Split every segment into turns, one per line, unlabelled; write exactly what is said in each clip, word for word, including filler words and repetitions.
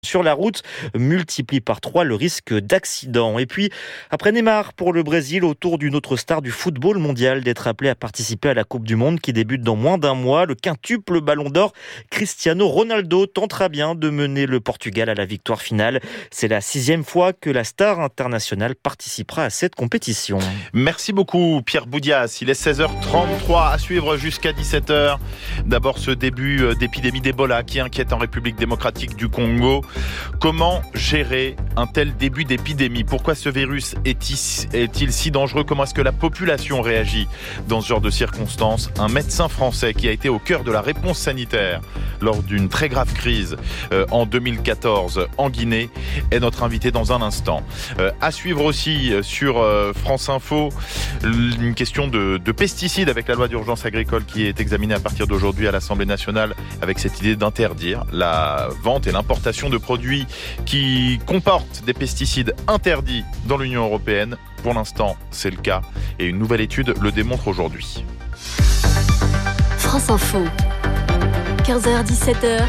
sur la route multiplie par trois le risque d'accident. Et puis, après Neymar pour le Brésil, autour d'une autre star du football mondial d'être appelé à participer à la Coupe du Monde qui débute dans moins d'un mois. Le quintuple ballon d'or Cristiano Ronaldo tentera bien de mener le Portugal à la victoire finale. C'est la sixième fois que la star internationale participera à cette compétition.
Merci beaucoup Pierre Boudias. Il est seize heures trente-trois à suivre jusqu'à dix-sept heures. D'abord ce début d'épidémie d'Ebola qui inquiète en République démocratique du Congo. Comment gérer un tel début d'épidémie ? Pourquoi ce virus est-il si dangereux ? Comment est-ce que la population réagit dans ce genre de circonstances ? Un médecin français qui a été au cœur de la réponse sanitaire lors d'une très grave crise euh, en deux mille quatorze en Guinée est notre invité dans un instant. Euh, à suivre aussi sur euh, France Info une question de, de pesticides avec la loi d'urgence agricole qui est examinée à partir d'aujourd'hui à l'Assemblée nationale avec cette idée d'interdire la vente et l'importation de produits qui comportent des pesticides interdits dans l'Union européenne. Pour l'instant, c'est le cas et une nouvelle étude le démontre aujourd'hui.
France Info, quinze heures dix-sept heures,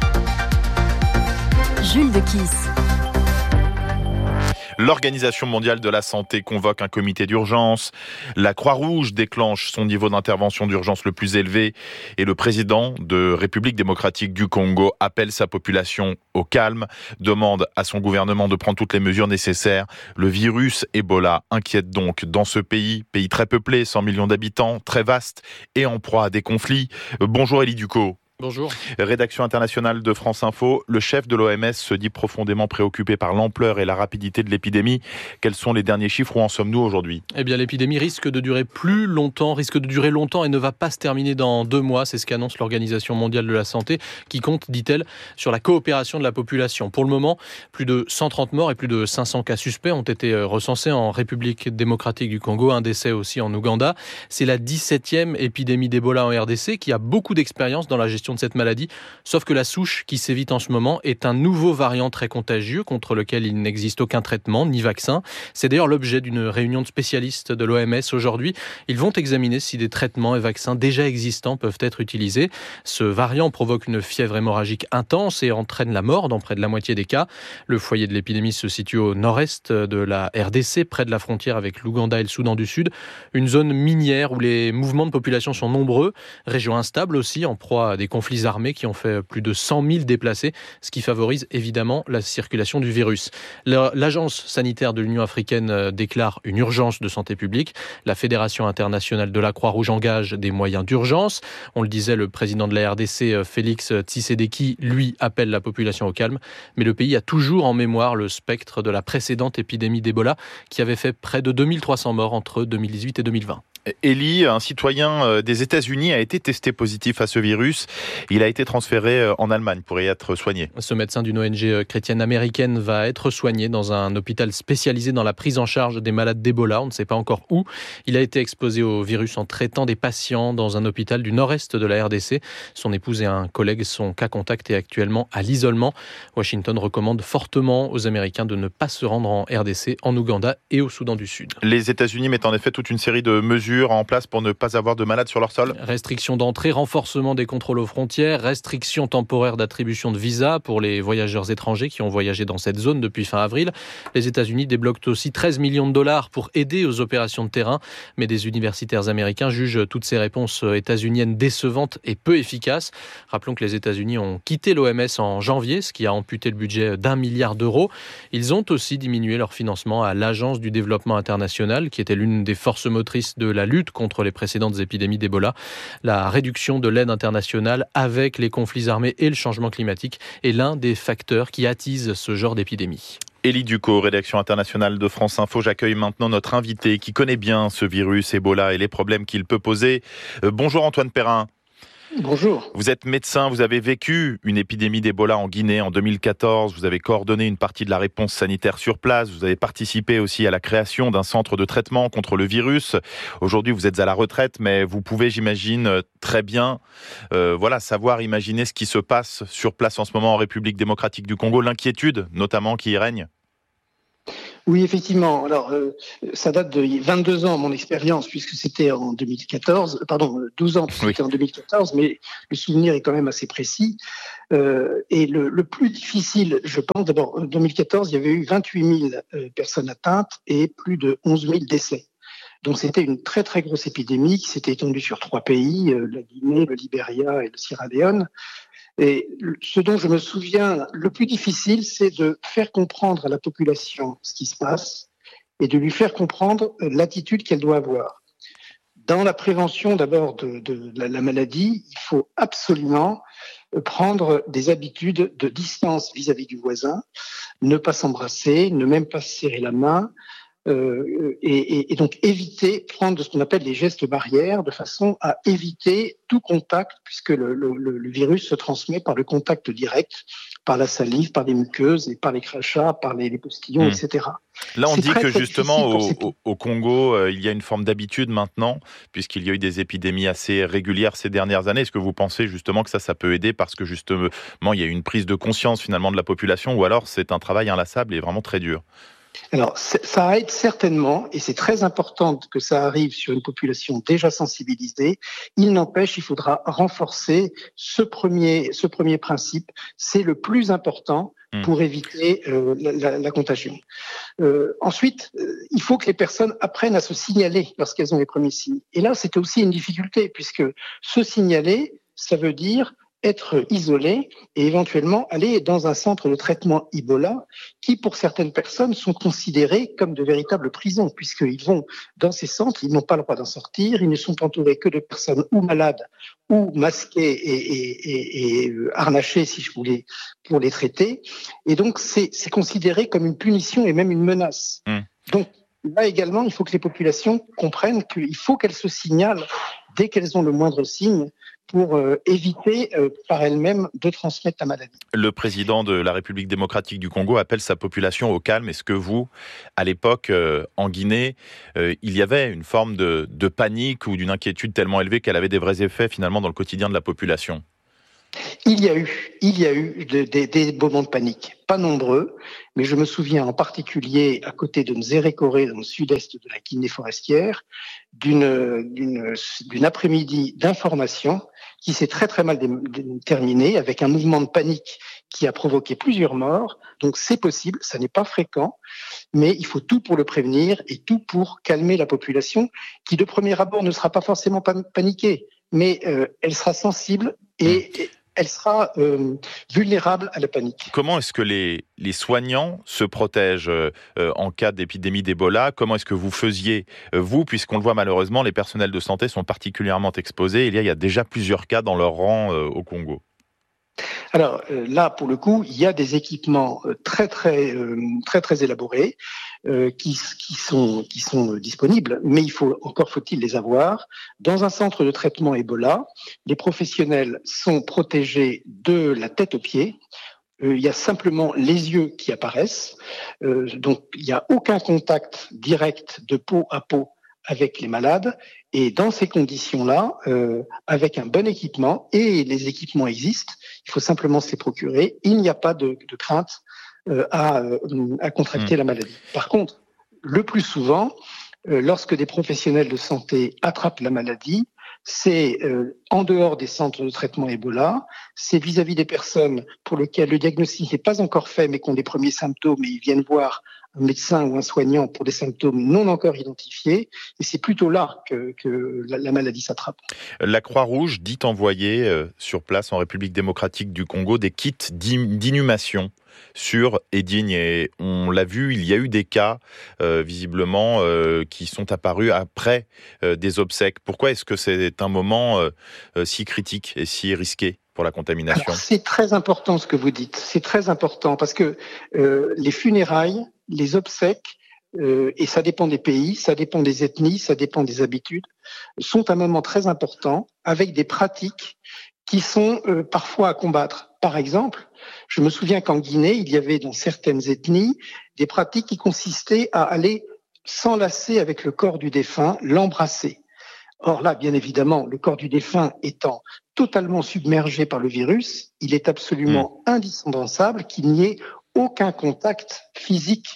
Jules Dequisse.
L'Organisation mondiale de la santé convoque un comité d'urgence. La Croix-Rouge déclenche son niveau d'intervention d'urgence le plus élevé. Et le président de République démocratique du Congo appelle sa population au calme, demande à son gouvernement de prendre toutes les mesures nécessaires. Le virus Ebola inquiète donc dans ce pays, pays très peuplé, cent millions d'habitants, très vaste et en proie à des conflits. Bonjour Élie Ducot.
Bonjour.
Rédaction internationale de France Info. Le chef de l'O M S se dit profondément préoccupé par l'ampleur et la rapidité de l'épidémie. Quels sont les derniers chiffres ? Où en sommes-nous aujourd'hui ?
Eh bien, l'épidémie risque de durer plus longtemps, risque de durer longtemps et ne va pas se terminer dans deux mois. C'est ce qu'annonce l'Organisation mondiale de la santé, qui compte, dit-elle, sur la coopération de la population. Pour le moment, plus de cent trente morts et plus de cinq cents cas suspects ont été recensés en République démocratique du Congo. Un décès aussi en Ouganda. C'est la dix-septième épidémie d'Ebola en R D C, qui a beaucoup d'expérience dans la gestion de cette maladie, sauf que la souche qui sévit en ce moment est un nouveau variant très contagieux contre lequel il n'existe aucun traitement ni vaccin. C'est d'ailleurs l'objet d'une réunion de spécialistes de l'O M S aujourd'hui. Ils vont examiner si des traitements et vaccins déjà existants peuvent être utilisés. Ce variant provoque une fièvre hémorragique intense et entraîne la mort dans près de la moitié des cas. Le foyer de l'épidémie se situe au nord-est de la R D C, près de la frontière avec l'Ouganda et le Soudan du Sud. Une zone minière où les mouvements de population sont nombreux. Région instable aussi, en proie à des conflits armés qui ont fait plus de cent mille déplacés, ce qui favorise évidemment la circulation du virus. L'Agence sanitaire de l'Union africaine déclare une urgence de santé publique. La Fédération internationale de la Croix-Rouge engage des moyens d'urgence. On le disait, le président de la R D C, Félix Tshisekedi, lui, appelle la population au calme. Mais le pays a toujours en mémoire le spectre de la précédente épidémie d'Ebola qui avait fait près de deux mille trois cents morts entre deux mille dix-huit et deux mille vingt.
Élie, un citoyen des États-Unis a été testé positif à ce virus. Il a été transféré en Allemagne pour y être soigné.
Ce médecin d'une O N G chrétienne américaine va être soigné dans un hôpital spécialisé dans la prise en charge des malades d'Ebola. On ne sait pas encore où. Il a été exposé au virus en traitant des patients dans un hôpital du nord-est de la R D C. Son épouse et un collègue sont cas contact et actuellement à l'isolement. Washington recommande fortement aux Américains de ne pas se rendre en R D C, en Ouganda et au Soudan du Sud.
Les États-Unis mettent en effet toute une série de mesures en place pour ne pas avoir de malades sur leur sol.
Restriction d'entrée, renforcement des contrôles aux frontières, restriction temporaire d'attribution de visa pour les voyageurs étrangers qui ont voyagé dans cette zone depuis fin avril. Les États-Unis débloquent aussi treize millions de dollars pour aider aux opérations de terrain, mais des universitaires américains jugent toutes ces réponses états-uniennes décevantes et peu efficaces. Rappelons que les États-Unis ont quitté l'O M S en janvier, ce qui a amputé le budget d'un milliard d'euros. Ils ont aussi diminué leur financement à l'Agence du développement international, qui était l'une des forces motrices de la lutte contre les précédentes épidémies d'Ebola. La réduction de l'aide internationale avec les conflits armés et le changement climatique est l'un des facteurs qui attisent ce genre d'épidémie.
Élie Ducot, rédaction internationale de France Info. J'accueille maintenant notre invité qui connaît bien ce virus Ebola et les problèmes qu'il peut poser. Euh, bonjour Antoine Perrin.
Bonjour.
Vous êtes médecin, vous avez vécu une épidémie d'Ebola en Guinée en deux mille quatorze, vous avez coordonné une partie de la réponse sanitaire sur place, vous avez participé aussi à la création d'un centre de traitement contre le virus. Aujourd'hui, vous êtes à la retraite, mais vous pouvez, j'imagine, très bien euh, voilà, savoir imaginer ce qui se passe sur place en ce moment en République démocratique du Congo, l'inquiétude notamment qui y règne.
Oui, effectivement. Alors, euh, ça date de vingt-deux ans, mon expérience, puisque c'était en deux mille quatorze. Pardon, douze ans, puisque
Oui.
c'était en deux mille quatorze, mais le souvenir est quand même assez précis. Euh, et le, le plus difficile, je pense, d'abord, en deux mille quatorze, il y avait eu vingt-huit mille euh, personnes atteintes et plus de onze mille décès. Donc, c'était une très, très grosse épidémie qui s'était étendue sur trois pays, euh, la Guinée, le Libéria et le Sierra Leone. Et ce dont je me souviens le plus difficile, c'est de faire comprendre à la population ce qui se passe et de lui faire comprendre l'attitude qu'elle doit avoir. Dans la prévention d'abord de, de la, la maladie, il faut absolument prendre des habitudes de distance vis-à-vis du voisin, ne pas s'embrasser, ne même pas se serrer la main, Euh, et, et, et donc éviter, prendre ce qu'on appelle les gestes barrières de façon à éviter tout contact, puisque le, le, le virus se transmet par le contact direct, par la salive, par les muqueuses et par les crachats, par les, les postillons, mmh. et cetera.
Là, on
C'est
dit
très,
que
très
justement au,
ces...
au, au Congo, euh, il y a une forme d'habitude maintenant, puisqu'il y a eu des épidémies assez régulières ces dernières années. Est-ce que vous pensez justement que ça, ça peut aider parce que justement, il y a eu une prise de conscience finalement de la population, ou alors c'est un travail inlassable et vraiment très dur?
Alors, ça aide certainement, et c'est très important que ça arrive sur une population déjà sensibilisée. Il n'empêche, il faudra renforcer ce premier, ce premier principe. C'est le plus important pour éviter euh, la, la, la contagion. Euh, ensuite, euh, il faut que les personnes apprennent à se signaler lorsqu'elles ont les premiers signes. Et là, c'était aussi une difficulté, puisque se signaler, ça veut dire être isolé et éventuellement aller dans un centre de traitement Ebola qui, pour certaines personnes, sont considérés comme de véritables prisons, puisqu'ils vont dans ces centres, ils n'ont pas le droit d'en sortir, ils ne sont entourés que de personnes ou malades ou masquées et, et, et, et harnachées, si je voulais, pour les traiter. Et donc, c'est, c'est considéré comme une punition et même une menace. Mmh. Donc, là également, il faut que les populations comprennent qu'il faut qu'elles se signalent dès qu'elles ont le moindre signe pour euh, éviter euh, par elles-mêmes de transmettre la maladie.
Le président de la République démocratique du Congo appelle sa population au calme. Est-ce que vous, à l'époque, euh, en Guinée, euh, il y avait une forme de, de panique ou d'une inquiétude tellement élevée qu'elle avait des vrais effets finalement dans le quotidien de la population ?
Il y a eu, il y a eu de, de, des moments de panique, pas nombreux, mais je me souviens en particulier à côté de Nzérékoré, dans le sud-est de la Guinée forestière, d'une, d'une, d'une après-midi d'information qui s'est très très mal dé, dé, terminée avec un mouvement de panique qui a provoqué plusieurs morts. Donc c'est possible, ça n'est pas fréquent, mais il faut tout pour le prévenir et tout pour calmer la population qui de premier abord ne sera pas forcément paniquée, mais euh, elle sera sensible et, et elle sera euh, vulnérable à la panique.
Comment est-ce que les, les soignants se protègent euh, en cas d'épidémie d'Ebola ? Comment est-ce que vous faisiez, euh, vous, puisqu'on le voit malheureusement, les personnels de santé sont particulièrement exposés. Il y a, il y a déjà plusieurs cas dans leur rang euh, au Congo.
Alors euh, là, pour le coup, il y a des équipements euh, très très euh, très très élaborés euh, qui qui sont qui sont disponibles, mais il faut encore faut-il les avoir. Dans un centre de traitement Ebola, les professionnels sont protégés de la tête aux pieds. Euh, il y a simplement les yeux qui apparaissent, euh, donc il n'y a aucun contact direct de peau à peau avec les malades. Et dans ces conditions-là, euh, avec un bon équipement, et les équipements existent, il faut simplement se les procurer, il n'y a pas de, de crainte euh, à, à contracter mmh. la maladie. Par contre, le plus souvent, euh, lorsque des professionnels de santé attrapent la maladie, c'est euh, en dehors des centres de traitement Ebola, c'est vis-à-vis des personnes pour lesquelles le diagnostic n'est pas encore fait, mais qui ont des premiers symptômes et ils viennent voir un médecin ou un soignant pour des symptômes non encore identifiés, et c'est plutôt là que, que la, la maladie s'attrape.
La Croix-Rouge dit envoyer euh, sur place en République démocratique du Congo des kits d'inhumation sur Edigne, et on l'a vu, il y a eu des cas euh, visiblement euh, qui sont apparus après euh, des obsèques. Pourquoi est-ce que c'est un moment euh, euh, si critique et si risqué pour la contamination ?
Alors, c'est très important ce que vous dites, c'est très important parce que euh, les funérailles, les obsèques, euh, et ça dépend des pays, ça dépend des ethnies, ça dépend des habitudes, sont un moment très important avec des pratiques qui sont euh, parfois à combattre. Par exemple, je me souviens qu'en Guinée, il y avait dans certaines ethnies des pratiques qui consistaient à aller s'enlacer avec le corps du défunt, l'embrasser. Or là, bien évidemment, le corps du défunt étant totalement submergé par le virus, il est absolument mmh. indispensable qu'il n'y ait aucun contact physique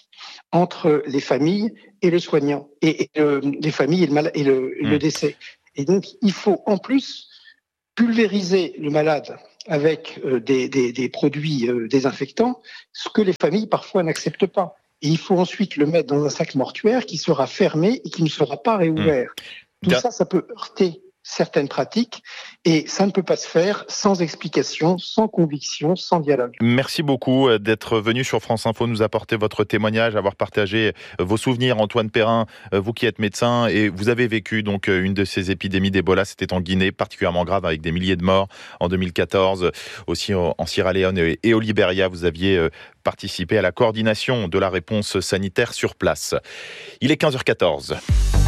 entre les familles et le soignant, et, et euh, les familles et le, mal- et le, et le décès. Et donc, il faut en plus pulvériser le malade avec euh, des, des, des produits euh, désinfectants, ce que les familles parfois n'acceptent pas. Et il faut ensuite le mettre dans un sac mortuaire qui sera fermé et qui ne sera pas réouvert. Mmh. Tout Bien. ça, ça peut heurter certaines pratiques et ça ne peut pas se faire sans explication, sans conviction, sans dialogue.
Merci beaucoup d'être venu sur France Info, nous apporter votre témoignage, avoir partagé vos souvenirs. Antoine Perrin, vous qui êtes médecin et vous avez vécu donc une de ces épidémies d'Ebola, c'était en Guinée, particulièrement grave avec des milliers de morts en deux mille quatorze, aussi en Sierra Leone et au Libéria. Vous aviez participé à la coordination de la réponse sanitaire sur place. Il est quinze heures quatorze.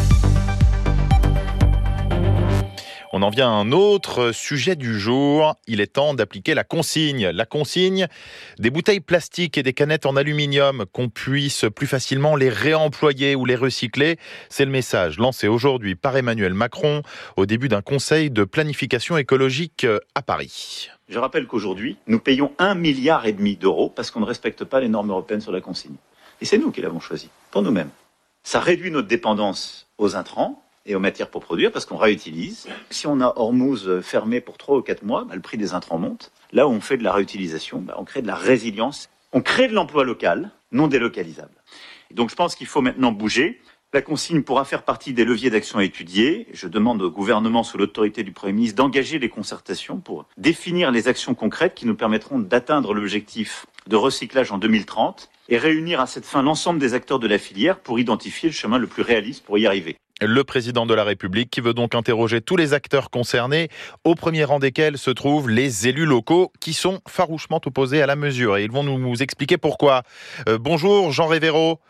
On en vient à un autre sujet du jour. Il est temps d'appliquer la consigne. La consigne des bouteilles plastiques et des canettes en aluminium, qu'on puisse plus facilement les réemployer ou les recycler. C'est le message lancé aujourd'hui par Emmanuel Macron au début d'un conseil de planification écologique à Paris.
Je rappelle qu'aujourd'hui, nous payons un milliard et demi d'euros parce qu'on ne respecte pas les normes européennes sur la consigne. Et c'est nous qui l'avons choisi, pour nous-mêmes. Ça réduit notre dépendance aux intrants et aux matières pour produire, parce qu'on réutilise. Si on a Hormuz fermé pour trois ou quatre mois, bah, le prix des intrants monte. Là où on fait de la réutilisation, bah, on crée de la résilience. On crée de l'emploi local, non délocalisable. Et donc je pense qu'il faut maintenant bouger. La consigne pourra faire partie des leviers d'action à étudier. Je demande au gouvernement, sous l'autorité du Premier ministre, d'engager les concertations pour définir les actions concrètes qui nous permettront d'atteindre l'objectif de recyclage en deux mille trente et réunir à cette fin l'ensemble des acteurs de la filière pour identifier le chemin le plus réaliste pour y arriver.
Le président de la République qui veut donc interroger tous les acteurs concernés, au premier rang desquels se trouvent les élus locaux qui sont farouchement opposés à la mesure. Et ils vont nous expliquer pourquoi. Euh, bonjour Jean Révéraud.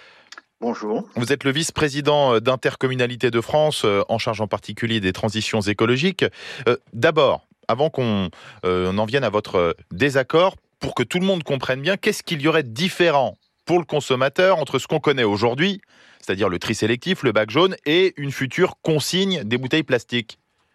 Bonjour.
Vous êtes le vice-président d'Intercommunalité de France, en charge en particulier des transitions écologiques. Euh, d'abord, avant qu'on euh, on en vienne à votre désaccord, pour que tout le monde comprenne bien, qu'est-ce qu'il y aurait de différent pour le consommateur entre ce qu'on connaît aujourd'hui, c'est-à-dire le tri sélectif, le bac jaune, et une future consigne des bouteilles plastiques?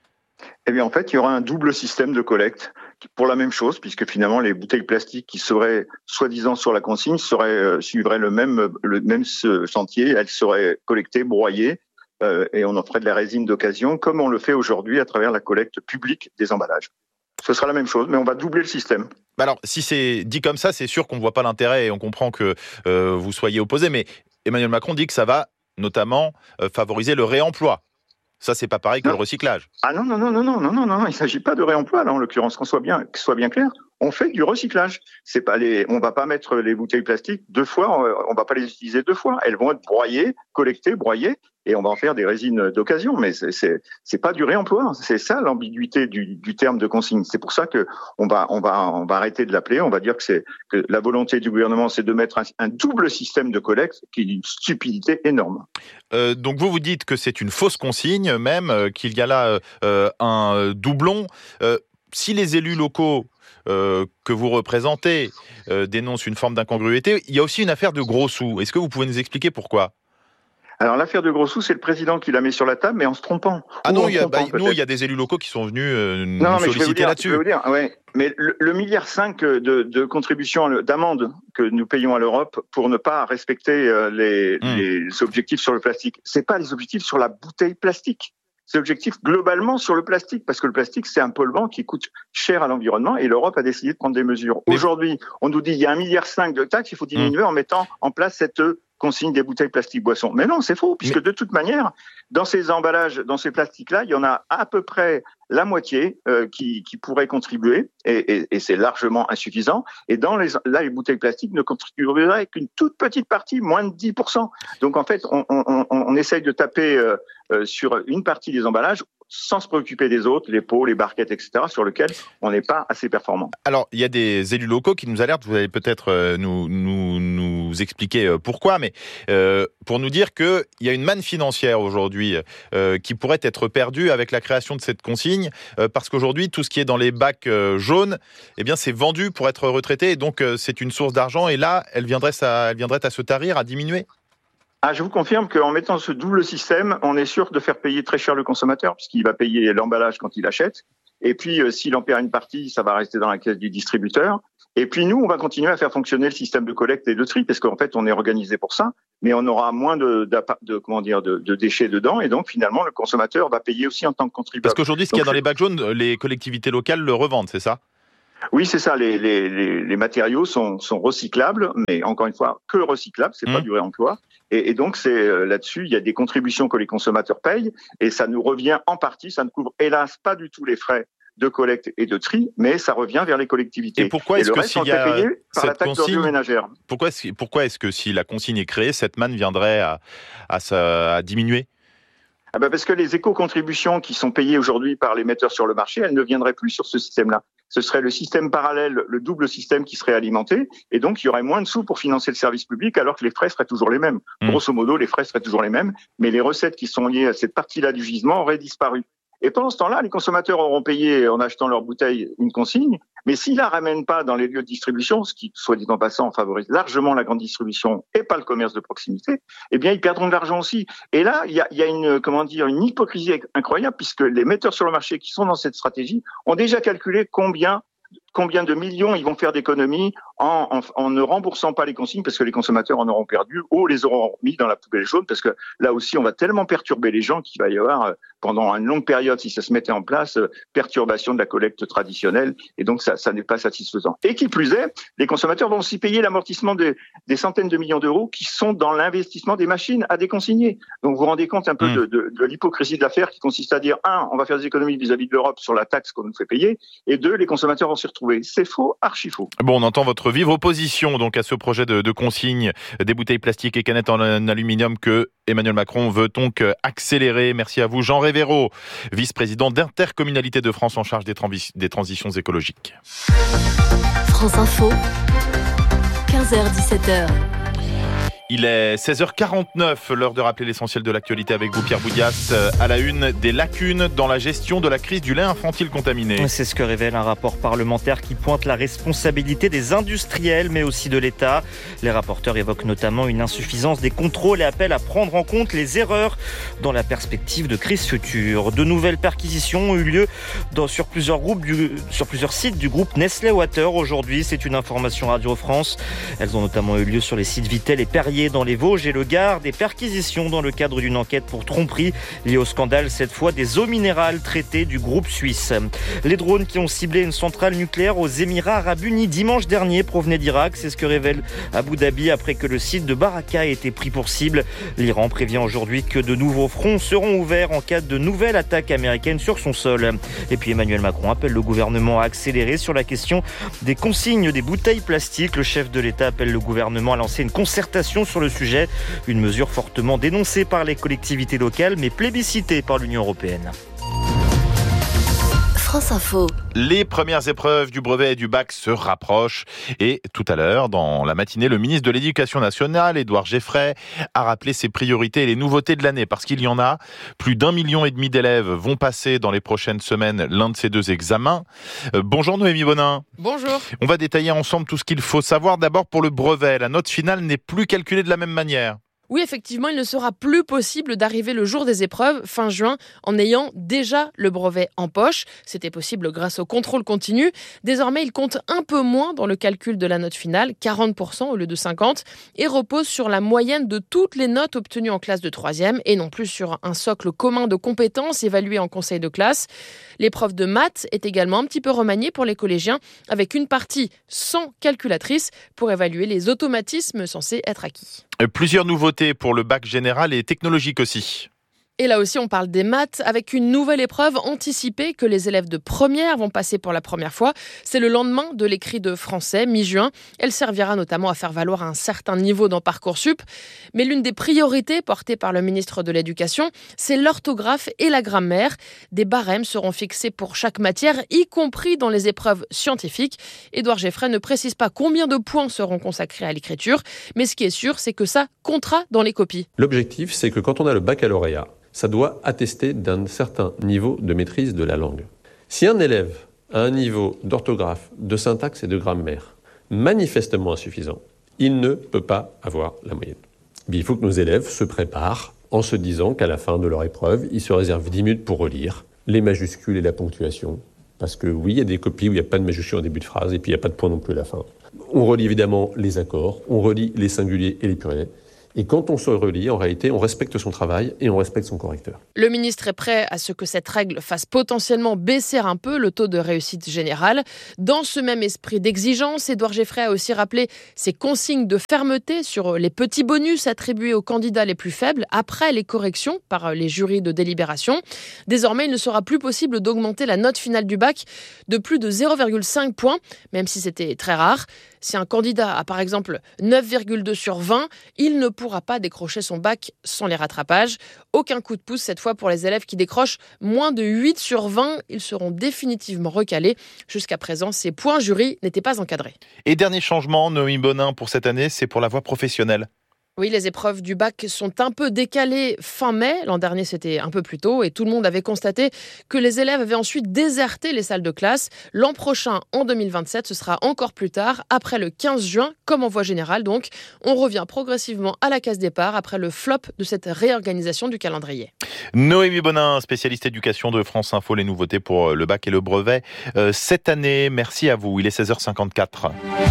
Eh bien, en fait, il y aura un double système de collecte pour la même chose, puisque finalement, les bouteilles plastiques qui seraient soi-disant sur la consigne seraient, euh, suivraient le même, le même chantier. Elles seraient collectées, broyées, euh, et on en ferait de la résine d'occasion, comme on le fait aujourd'hui à travers la collecte publique des emballages. Ce sera la même chose, mais on va doubler le système.
Alors, si c'est dit comme ça, c'est sûr qu'on ne voit pas l'intérêt et on comprend que euh, vous soyez opposé, mais Emmanuel Macron dit que ça va notamment euh, favoriser le réemploi. Ça, c'est pas pareil que
non.
le recyclage.
Ah non, non, non, non, non, non, non, non, il ne s'agit pas de réemploi, là, en l'occurrence, qu'on soit bien, qu'on soit bien clair. On fait du recyclage. C'est pas les, on va pas mettre les bouteilles plastiques deux fois, on va pas les utiliser deux fois. Elles vont être broyées, collectées, broyées, et on va en faire des résines d'occasion. Mais c'est, c'est, c'est pas du réemploi. C'est ça l'ambiguïté du, du terme de consigne. C'est pour ça que on va, on va, on va arrêter de l'appeler. On va dire que c'est que la volonté du gouvernement, c'est de mettre un, un double système de collecte, qui est une stupidité énorme.
Euh, donc vous vous dites que c'est une fausse consigne, même euh, qu'il y a là euh, un doublon. Euh, si les élus locaux Euh, que vous représentez euh, dénonce une forme d'incongruité, il y a aussi une affaire de gros sous. Est-ce que vous pouvez nous expliquer pourquoi ?
Alors l'affaire de gros sous, c'est le président qui la met sur la table, mais en se trompant.
Ah non, il y, a,
trompant,
bah, nous, il y a des élus locaux qui sont venus euh, nous
non, mais
solliciter
dire,
là-dessus.
Je vais vous dire, ouais, mais le, le milliard cinq de, de contributions d'amende que nous payons à l'Europe pour ne pas respecter euh, les, mmh. les objectifs sur le plastique, c'est pas les objectifs sur la bouteille plastique. C'est l'objectif globalement sur le plastique, parce que le plastique, c'est un polluant qui coûte cher à l'environnement et l'Europe a décidé de prendre des mesures. Mais... Aujourd'hui, on nous dit qu'il y a un milliard cinq de taxes, il faut diminuer mmh. en mettant en place cette consigne des bouteilles plastiques boissons. Mais non, c'est faux, puisque Mais... de toute manière, dans ces emballages, dans ces plastiques-là, il y en a à peu près la moitié euh, qui, qui pourrait contribuer, et, et, et c'est largement insuffisant. Et dans les, là, les bouteilles plastiques ne contribueraient qu'une toute petite partie, moins de dix pour cent. Donc en fait, on, on, on, on essaye de taper euh, euh, sur une partie des emballages, sans se préoccuper des autres, les pots, les barquettes, et cetera, sur lesquels on n'est pas assez performant.
Alors, il y a des élus locaux qui nous alertent, vous allez peut-être euh, nous, nous, nous expliquer euh, pourquoi, mais euh, pour nous dire qu'il y a une manne financière aujourd'hui euh, qui pourrait être perdue avec la création de cette consigne, euh, parce qu'aujourd'hui, tout ce qui est dans les bacs euh, jaunes, eh bien, c'est vendu pour être retraité, et donc euh, c'est une source d'argent, et là, elle viendrait, ça, elle viendrait à se tarir, à diminuer.
Ah, je vous confirme qu'en mettant ce double système, on est sûr de faire payer très cher le consommateur, puisqu'il va payer l'emballage quand il achète. Et puis, euh, s'il en perd une partie, ça va rester dans la caisse du distributeur. Et puis nous, on va continuer à faire fonctionner le système de collecte et de tri, parce qu'en fait, on est organisé pour ça, mais on aura moins de, de, de comment dire, de, de déchets dedans, et donc finalement, le consommateur va payer aussi en tant que contribuable.
Parce qu'aujourd'hui, ce qu'il y a
donc,
dans les bacs jaunes, les collectivités locales le revendent, c'est ça ?
Oui, c'est ça. Les, les, les, les matériaux sont, sont recyclables, mais encore une fois, que recyclables, c'est mmh. pas du réemploi. Et, et donc, c'est euh, là-dessus, il y a des contributions que les consommateurs payent, et ça nous revient en partie. Ça ne couvre hélas pas du tout les frais de collecte et de tri, mais ça revient vers les collectivités.
Et pourquoi est-ce
et
que
reste,
s'il y a
payé par
cette
la taxe
consigne,
ménagère.
Pourquoi est-ce, pourquoi est-ce que si la consigne est créée, cette manne viendrait à, à, à, à diminuer ?
Ah ben parce que les éco-contributions qui sont payées aujourd'hui par les metteurs sur le marché, elles ne viendraient plus sur ce système-là. Ce serait le système parallèle, le double système qui serait alimenté, et donc il y aurait moins de sous pour financer le service public, alors que les frais seraient toujours les mêmes. Mmh. Grosso modo, les frais seraient toujours les mêmes, mais les recettes qui sont liées à cette partie-là du gisement auraient disparu. Et pendant ce temps-là, les consommateurs auront payé en achetant leur bouteille une consigne, mais s'ils la ramènent pas dans les lieux de distribution, ce qui, soit dit en passant, favorise largement la grande distribution et pas le commerce de proximité, eh bien, ils perdront de l'argent aussi. Et là, il y a, il y a une, comment dire, une hypocrisie incroyable, puisque les metteurs sur le marché qui sont dans cette stratégie ont déjà calculé combien combien de millions ils vont faire d'économies en, en, en ne remboursant pas les consignes, parce que les consommateurs en auront perdu ou les auront mis dans la poubelle jaune, parce que là aussi on va tellement perturber les gens qu'il va y avoir pendant une longue période, si ça se mettait en place, perturbation de la collecte traditionnelle, et donc ça, ça n'est pas satisfaisant. Et qui plus est, les consommateurs vont aussi payer l'amortissement des, des centaines de millions d'euros qui sont dans l'investissement des machines à déconsigner. Donc vous vous rendez compte un peu mmh. de, de, de l'hypocrisie de l'affaire, qui consiste à dire, un, on va faire des économies vis-à-vis de l'Europe sur la taxe qu'on nous fait payer, et deux, les consommateurs vont s'y retrouver. C'est faux, archi faux.
Bon, on entend votre vive opposition donc à ce projet de, de consigne des bouteilles plastiques et canettes en aluminium que Emmanuel Macron veut donc accélérer. Merci à vous, Jean Révéraud, vice-président d'Intercommunalité de France en charge des, transi- des transitions écologiques.
France Info, quinze heures dix-sept heures.
Il est seize heures quarante-neuf, l'heure de rappeler l'essentiel de l'actualité avec vous, Pierre Boudias. À la une, des lacunes dans la gestion de la crise du lait infantile contaminé.
C'est ce que révèle un rapport parlementaire qui pointe la responsabilité des industriels, mais aussi de l'État. Les rapporteurs évoquent notamment une insuffisance des contrôles et appellent à prendre en compte les erreurs dans la perspective de crise future. De nouvelles perquisitions ont eu lieu dans, sur, plusieurs groupes du, sur plusieurs sites du groupe Nestlé Water aujourd'hui. C'est une information Radio France. Elles ont notamment eu lieu sur les sites Vittel et Perrier dans les Vosges et le Gard, des perquisitions dans le cadre d'une enquête pour tromperie liée au scandale, cette fois des eaux minérales traitées du groupe suisse. Les drones qui ont ciblé une centrale nucléaire aux Émirats Arabes Unis dimanche dernier provenaient d'Irak, c'est ce que révèle Abu Dhabi après que le site de Baraka ait été pris pour cible. L'Iran prévient aujourd'hui que de nouveaux fronts seront ouverts en cas de nouvelle attaque américaine sur son sol. Et puis Emmanuel Macron appelle le gouvernement à accélérer sur la question des consignes des bouteilles plastiques. Le chef de l'État appelle le gouvernement à lancer une concertation sur le sujet, une mesure fortement dénoncée par les collectivités locales mais plébiscitée par l'Union européenne.
France Info.
Les premières épreuves du brevet et du bac se rapprochent et tout à l'heure, dans la matinée, le ministre de l'Éducation nationale, Édouard Geoffrey, a rappelé ses priorités et les nouveautés de l'année parce qu'il y en a. Plus d'un million et demi d'élèves vont passer dans les prochaines semaines l'un de ces deux examens. Euh, bonjour Noémie Bonin.
Bonjour.
On va détailler ensemble tout ce qu'il faut savoir. D'abord pour le brevet, la note finale n'est plus calculée de la même manière.
Oui, effectivement, il ne sera plus possible d'arriver le jour des épreuves, fin juin, en ayant déjà le brevet en poche. C'était possible grâce au contrôle continu. Désormais, il compte un peu moins dans le calcul de la note finale, quarante pour cent au lieu de cinquante, et repose sur la moyenne de toutes les notes obtenues en classe de troisième, et non plus sur un socle commun de compétences évaluées en conseil de classe. L'épreuve de maths est également un petit peu remaniée pour les collégiens, avec une partie sans calculatrice pour évaluer les automatismes censés être acquis.
Plusieurs nouveautés pour le bac général et technologique aussi.
Et là aussi, on parle des maths avec une nouvelle épreuve anticipée que les élèves de première vont passer pour la première fois. C'est le lendemain de l'écrit de français, mi-juin. Elle servira notamment à faire valoir un certain niveau dans Parcoursup. Mais l'une des priorités portées par le ministre de l'Éducation, c'est l'orthographe et la grammaire. Des barèmes seront fixés pour chaque matière, y compris dans les épreuves scientifiques. Édouard Geoffrey ne précise pas combien de points seront consacrés à l'écriture, mais ce qui est sûr, c'est que ça comptera dans les copies.
L'objectif, c'est que quand on a le baccalauréat, ça doit attester d'un certain niveau de maîtrise de la langue. Si un élève a un niveau d'orthographe, de syntaxe et de grammaire manifestement insuffisant, il ne peut pas avoir la moyenne. Il faut que nos élèves se préparent en se disant qu'à la fin de leur épreuve, ils se réservent dix minutes pour relire les majuscules et la ponctuation, Parce que oui, il y a des copies où il n'y a pas de majuscule en début de phrase et puis il n'y a pas de point non plus à la fin. On relie évidemment les accords, on relie les singuliers et les pluriels. Et quand on se relie, en réalité, on respecte son travail et on respecte son correcteur.
Le ministre est prêt à ce que cette règle fasse potentiellement baisser un peu le taux de réussite générale. Dans ce même esprit d'exigence, Édouard Geffray a aussi rappelé ses consignes de fermeté sur les petits bonus attribués aux candidats les plus faibles après les corrections par les jurys de délibération. Désormais, il ne sera plus possible d'augmenter la note finale du bac de plus de zéro virgule cinq points, même si c'était très rare. Si un candidat a par exemple neuf virgule deux sur vingt, il ne pourra pas décrocher son bac sans les rattrapages. Aucun coup de pouce cette fois pour les élèves qui décrochent moins de huit sur vingt. Ils seront définitivement recalés. Jusqu'à présent, ces points jury n'étaient pas encadrés.
Et dernier changement, Noémie Bonin, pour cette année, c'est pour la voie professionnelle.
Oui, les épreuves du bac sont un peu décalées fin mai. L'an dernier, c'était un peu plus tôt et tout le monde avait constaté que les élèves avaient ensuite déserté les salles de classe. L'an prochain, en deux mille vingt-sept, ce sera encore plus tard, après le quinze juin, comme en voie générale. Donc, on revient progressivement à la case départ après le flop de cette réorganisation du calendrier.
Noémie Bonin, spécialiste éducation de France Info, les nouveautés pour le bac et le brevet euh, cette année. Merci à vous. Il est seize heures cinquante-quatre.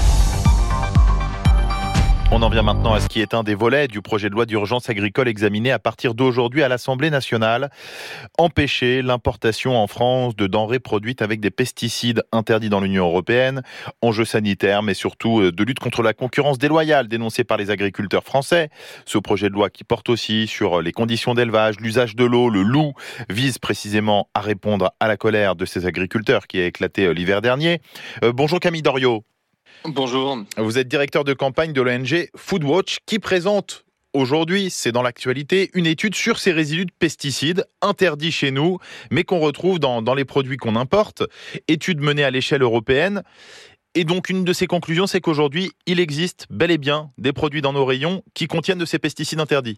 On en vient maintenant à ce qui est un des volets du projet de loi d'urgence agricole examiné à partir d'aujourd'hui à l'Assemblée nationale. Empêcher l'importation en France de denrées produites avec des pesticides interdits dans l'Union européenne. Enjeux sanitaires, mais surtout de lutte contre la concurrence déloyale dénoncée par les agriculteurs français. Ce projet de loi qui porte aussi sur les conditions d'élevage, l'usage de l'eau, le loup, vise précisément à répondre à la colère de ces agriculteurs qui a éclaté l'hiver dernier. Euh, bonjour Camille Doriot.
Bonjour.
Vous êtes directeur de campagne de l'O N G Foodwatch qui présente aujourd'hui, c'est dans l'actualité, une étude sur ces résidus de pesticides interdits chez nous, mais qu'on retrouve dans, dans les produits qu'on importe. Étude menée à l'échelle européenne. Et donc, une de ses conclusions, c'est qu'aujourd'hui, il existe bel et bien des produits dans nos rayons qui contiennent de ces pesticides interdits.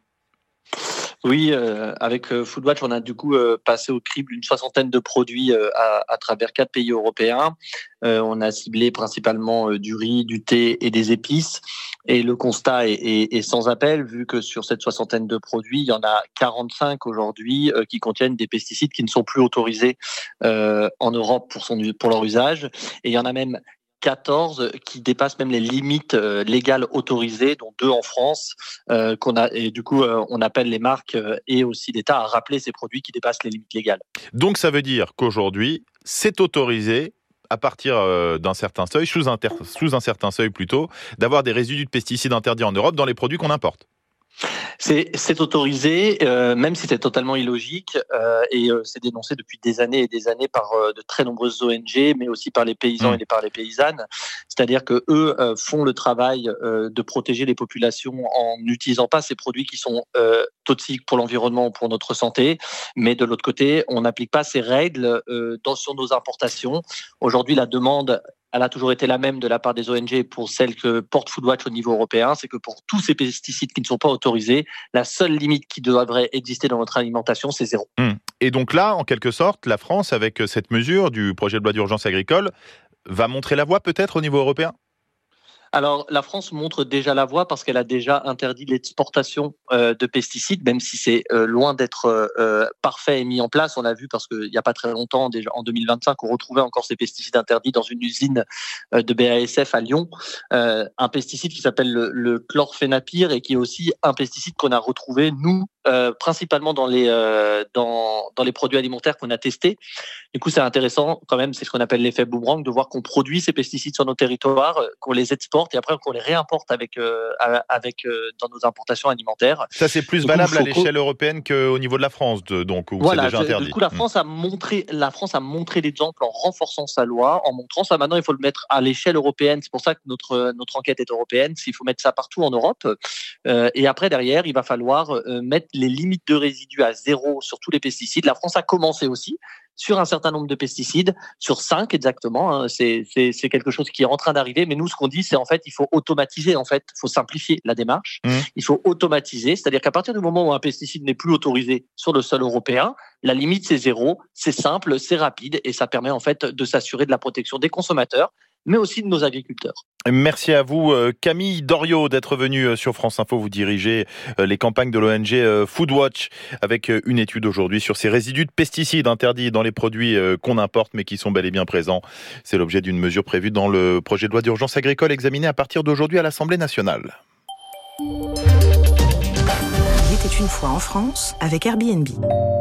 Oui, euh, avec euh, Foodwatch, on a du coup euh, passé au crible une soixantaine de produits euh, à, à travers quatre pays européens. Euh, on a ciblé principalement euh, du riz, du thé et des épices. Et le constat est, est, est sans appel, vu que sur cette soixantaine de produits, il y en a quarante-cinq aujourd'hui euh, qui contiennent des pesticides qui ne sont plus autorisés euh, en Europe pour, son, pour leur usage. Et il y en a même quatorze qui dépassent même les limites euh, légales autorisées, dont deux en France, euh, qu'on a, et du coup euh, on appelle les marques euh, et aussi l'État à rappeler ces produits qui dépassent les limites légales.
Donc ça veut dire qu'aujourd'hui, c'est autorisé à partir euh, d'un certain seuil, sous un, ter- sous un certain seuil plutôt, d'avoir des résidus de pesticides interdits en Europe dans les produits qu'on importe.
C'est, c'est autorisé, euh, même si c'est totalement illogique, euh, et euh, c'est dénoncé depuis des années et des années par euh, de très nombreuses O N G, mais aussi par les paysans mmh. et par les paysannes. C'est-à-dire que eux euh, font le travail euh, de protéger les populations en n'utilisant pas ces produits qui sont euh, toxiques pour l'environnement ou pour notre santé, mais de l'autre côté, on n'applique pas ces règles euh, dans, sur nos importations. Aujourd'hui, la demande, elle a toujours été la même de la part des O N G pour celles que porte Foodwatch au niveau européen, c'est que pour tous ces pesticides qui ne sont pas autorisés, la seule limite qui devrait exister dans notre alimentation, c'est zéro.
Mmh. Et donc là, en quelque sorte, la France, avec cette mesure du projet de loi d'urgence agricole, va montrer la voie peut-être au niveau européen ?
Alors, la France montre déjà la voie parce qu'elle a déjà interdit l'exportation euh, de pesticides, même si c'est euh, loin d'être euh, parfait et mis en place. On l'a vu parce qu'il n'y a pas très longtemps, déjà en deux mille vingt-cinq, on retrouvait encore ces pesticides interdits dans une usine euh, de B A S F à Lyon. Euh, un pesticide qui s'appelle le, le chlorphénapyr et qui est aussi un pesticide qu'on a retrouvé, nous, euh, principalement dans les, euh, dans, dans les produits alimentaires qu'on a testés. Du coup, c'est intéressant quand même, c'est ce qu'on appelle l'effet boomerang, de voir qu'on produit ces pesticides sur nos territoires, qu'on les exporte et après qu'on les réimporte avec, euh, avec, euh, dans nos importations alimentaires.
Ça, c'est plus donc, valable à l'échelle européenne qu'au niveau de la France, de, donc, où
voilà,
c'est déjà interdit.
Du coup, la France, mmh. a montré, la France a montré l'exemple en renforçant sa loi, en montrant ça. Maintenant, il faut le mettre à l'échelle européenne. C'est pour ça que notre, notre enquête est européenne. Il faut mettre ça partout en Europe. Euh, et après, derrière, il va falloir euh, mettre les limites de résidus à zéro sur tous les pesticides. La France a commencé aussi sur un certain nombre de pesticides, sur cinq exactement. Hein, c'est, c'est, c'est quelque chose qui est en train d'arriver. Mais nous, ce qu'on dit, c'est en fait, il faut automatiser. En fait, il faut simplifier la démarche. Mmh. Il faut automatiser, c'est-à-dire qu'à partir du moment où un pesticide n'est plus autorisé sur le sol européen, la limite c'est zéro. C'est simple, c'est rapide et ça permet en fait de s'assurer de la protection des consommateurs, mais aussi de nos agriculteurs.
Merci à vous Camille Doriot d'être venu sur France Info. Vous dirigez les campagnes de l'O N G Foodwatch avec une étude aujourd'hui sur ces résidus de pesticides interdits dans les produits qu'on importe mais qui sont bel et bien présents. C'est l'objet d'une mesure prévue dans le projet de loi d'urgence agricole examiné à partir d'aujourd'hui à l'Assemblée nationale.
Il était une fois en France avec Airbnb.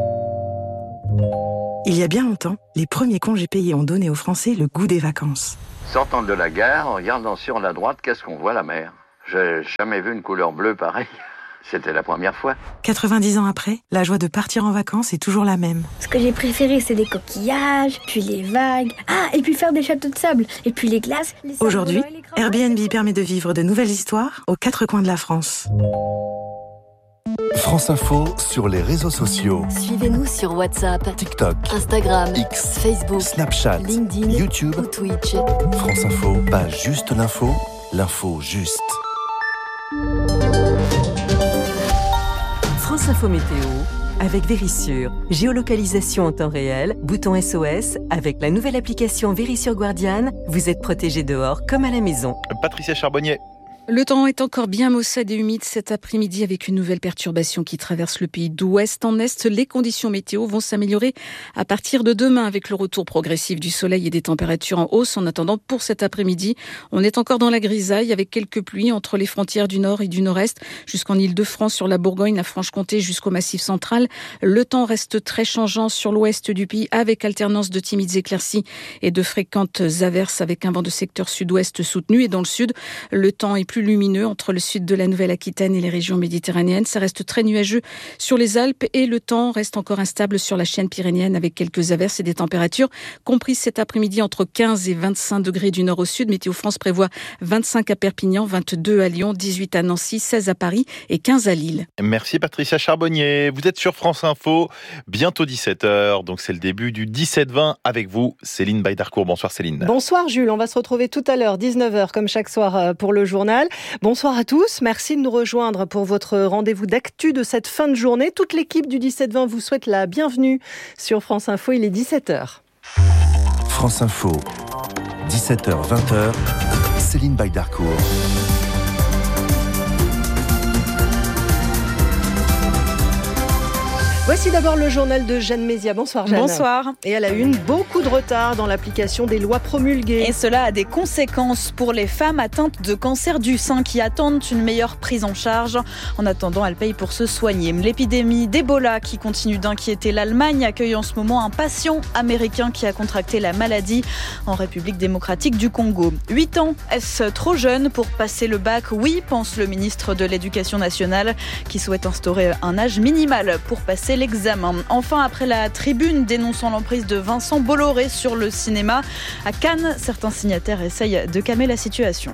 Il y a bien longtemps, les premiers congés payés ont donné aux Français le goût des vacances.
Sortant de la gare, en regardant sur la droite, qu'est-ce qu'on voit? La mer. J'ai jamais vu une couleur bleue pareille. C'était la première fois.
quatre-vingt-dix ans après, la joie de partir en vacances est toujours la même.
Ce que j'ai préféré, c'est les coquillages, puis les vagues. Ah, et puis faire des châteaux de sable, et puis les glaces. Les
Aujourd'hui, les Airbnb permet de vivre de nouvelles histoires aux quatre coins de la France.
France Info sur les réseaux sociaux.
Suivez-nous sur WhatsApp,
TikTok,
Instagram,
X,
Facebook,
Snapchat,
LinkedIn,
YouTube
ou Twitch.
France Info, pas juste l'info, l'info juste.
France Info Météo avec Vérissure. Géolocalisation en temps réel, bouton S O S. Avec la nouvelle application Vérissure Guardian, vous êtes protégé dehors comme à la maison.
Patricia Charbonnier.
Le temps est encore bien maussade et humide cet après-midi avec une nouvelle perturbation qui traverse le pays d'ouest en est. Les conditions météo vont s'améliorer à partir de demain avec le retour progressif du soleil et des températures en hausse. En attendant, pour cet après-midi, on est encore dans la grisaille avec quelques pluies entre les frontières du nord et du nord-est jusqu'en Île-de-France, sur la Bourgogne, la Franche-Comté jusqu'au Massif central. Le temps reste très changeant sur l'ouest du pays avec alternance de timides éclaircies et de fréquentes averses avec un vent de secteur sud-ouest soutenu. Et dans le sud, le temps est plus lumineux entre le sud de la Nouvelle-Aquitaine et les régions méditerranéennes. Ça reste très nuageux sur les Alpes et le temps reste encore instable sur la chaîne pyrénéenne avec quelques averses et des températures comprises cet après-midi entre quinze et vingt-cinq degrés du nord au sud. Météo France prévoit vingt-cinq à Perpignan, vingt-deux à Lyon, dix-huit à Nancy, seize à Paris et quinze à Lille.
Merci Patricia Charbonnier. Vous êtes sur France Info, bientôt dix-sept heures, donc c'est le début du dix-sept vingt avec vous, Céline Baydarcourt. Bonsoir Céline.
Bonsoir Jules, on va se retrouver tout à l'heure, dix-neuf heures, comme chaque soir pour le journal. Bonsoir à tous, merci de nous rejoindre pour votre rendez-vous d'actu de cette fin de journée. Toute l'équipe du dix-sept vingt vous souhaite la bienvenue sur France Info, il est dix-sept heures.
France Info, dix-sept heures vingt, Céline Baydarcourt.
Voici d'abord le journal de Jeanne Mézia. Bonsoir Jeanne.
Bonsoir.
Et à la une, beaucoup de retard dans l'application des lois promulguées.
Et cela a des conséquences pour les femmes atteintes de cancer du sein qui attendent une meilleure prise en charge. En attendant, elles payent pour se soigner. L'épidémie d'Ebola qui continue d'inquiéter l'Allemagne accueille en ce moment un patient américain qui a contracté la maladie en République démocratique du Congo. huit ans, est-ce trop jeune pour passer le bac? Oui, pense le ministre de l'Éducation nationale qui souhaite instaurer un âge minimal pour passer l'examen. Enfin, après la tribune dénonçant l'emprise de Vincent Bolloré sur le cinéma, à Cannes, certains signataires essayent de calmer la situation.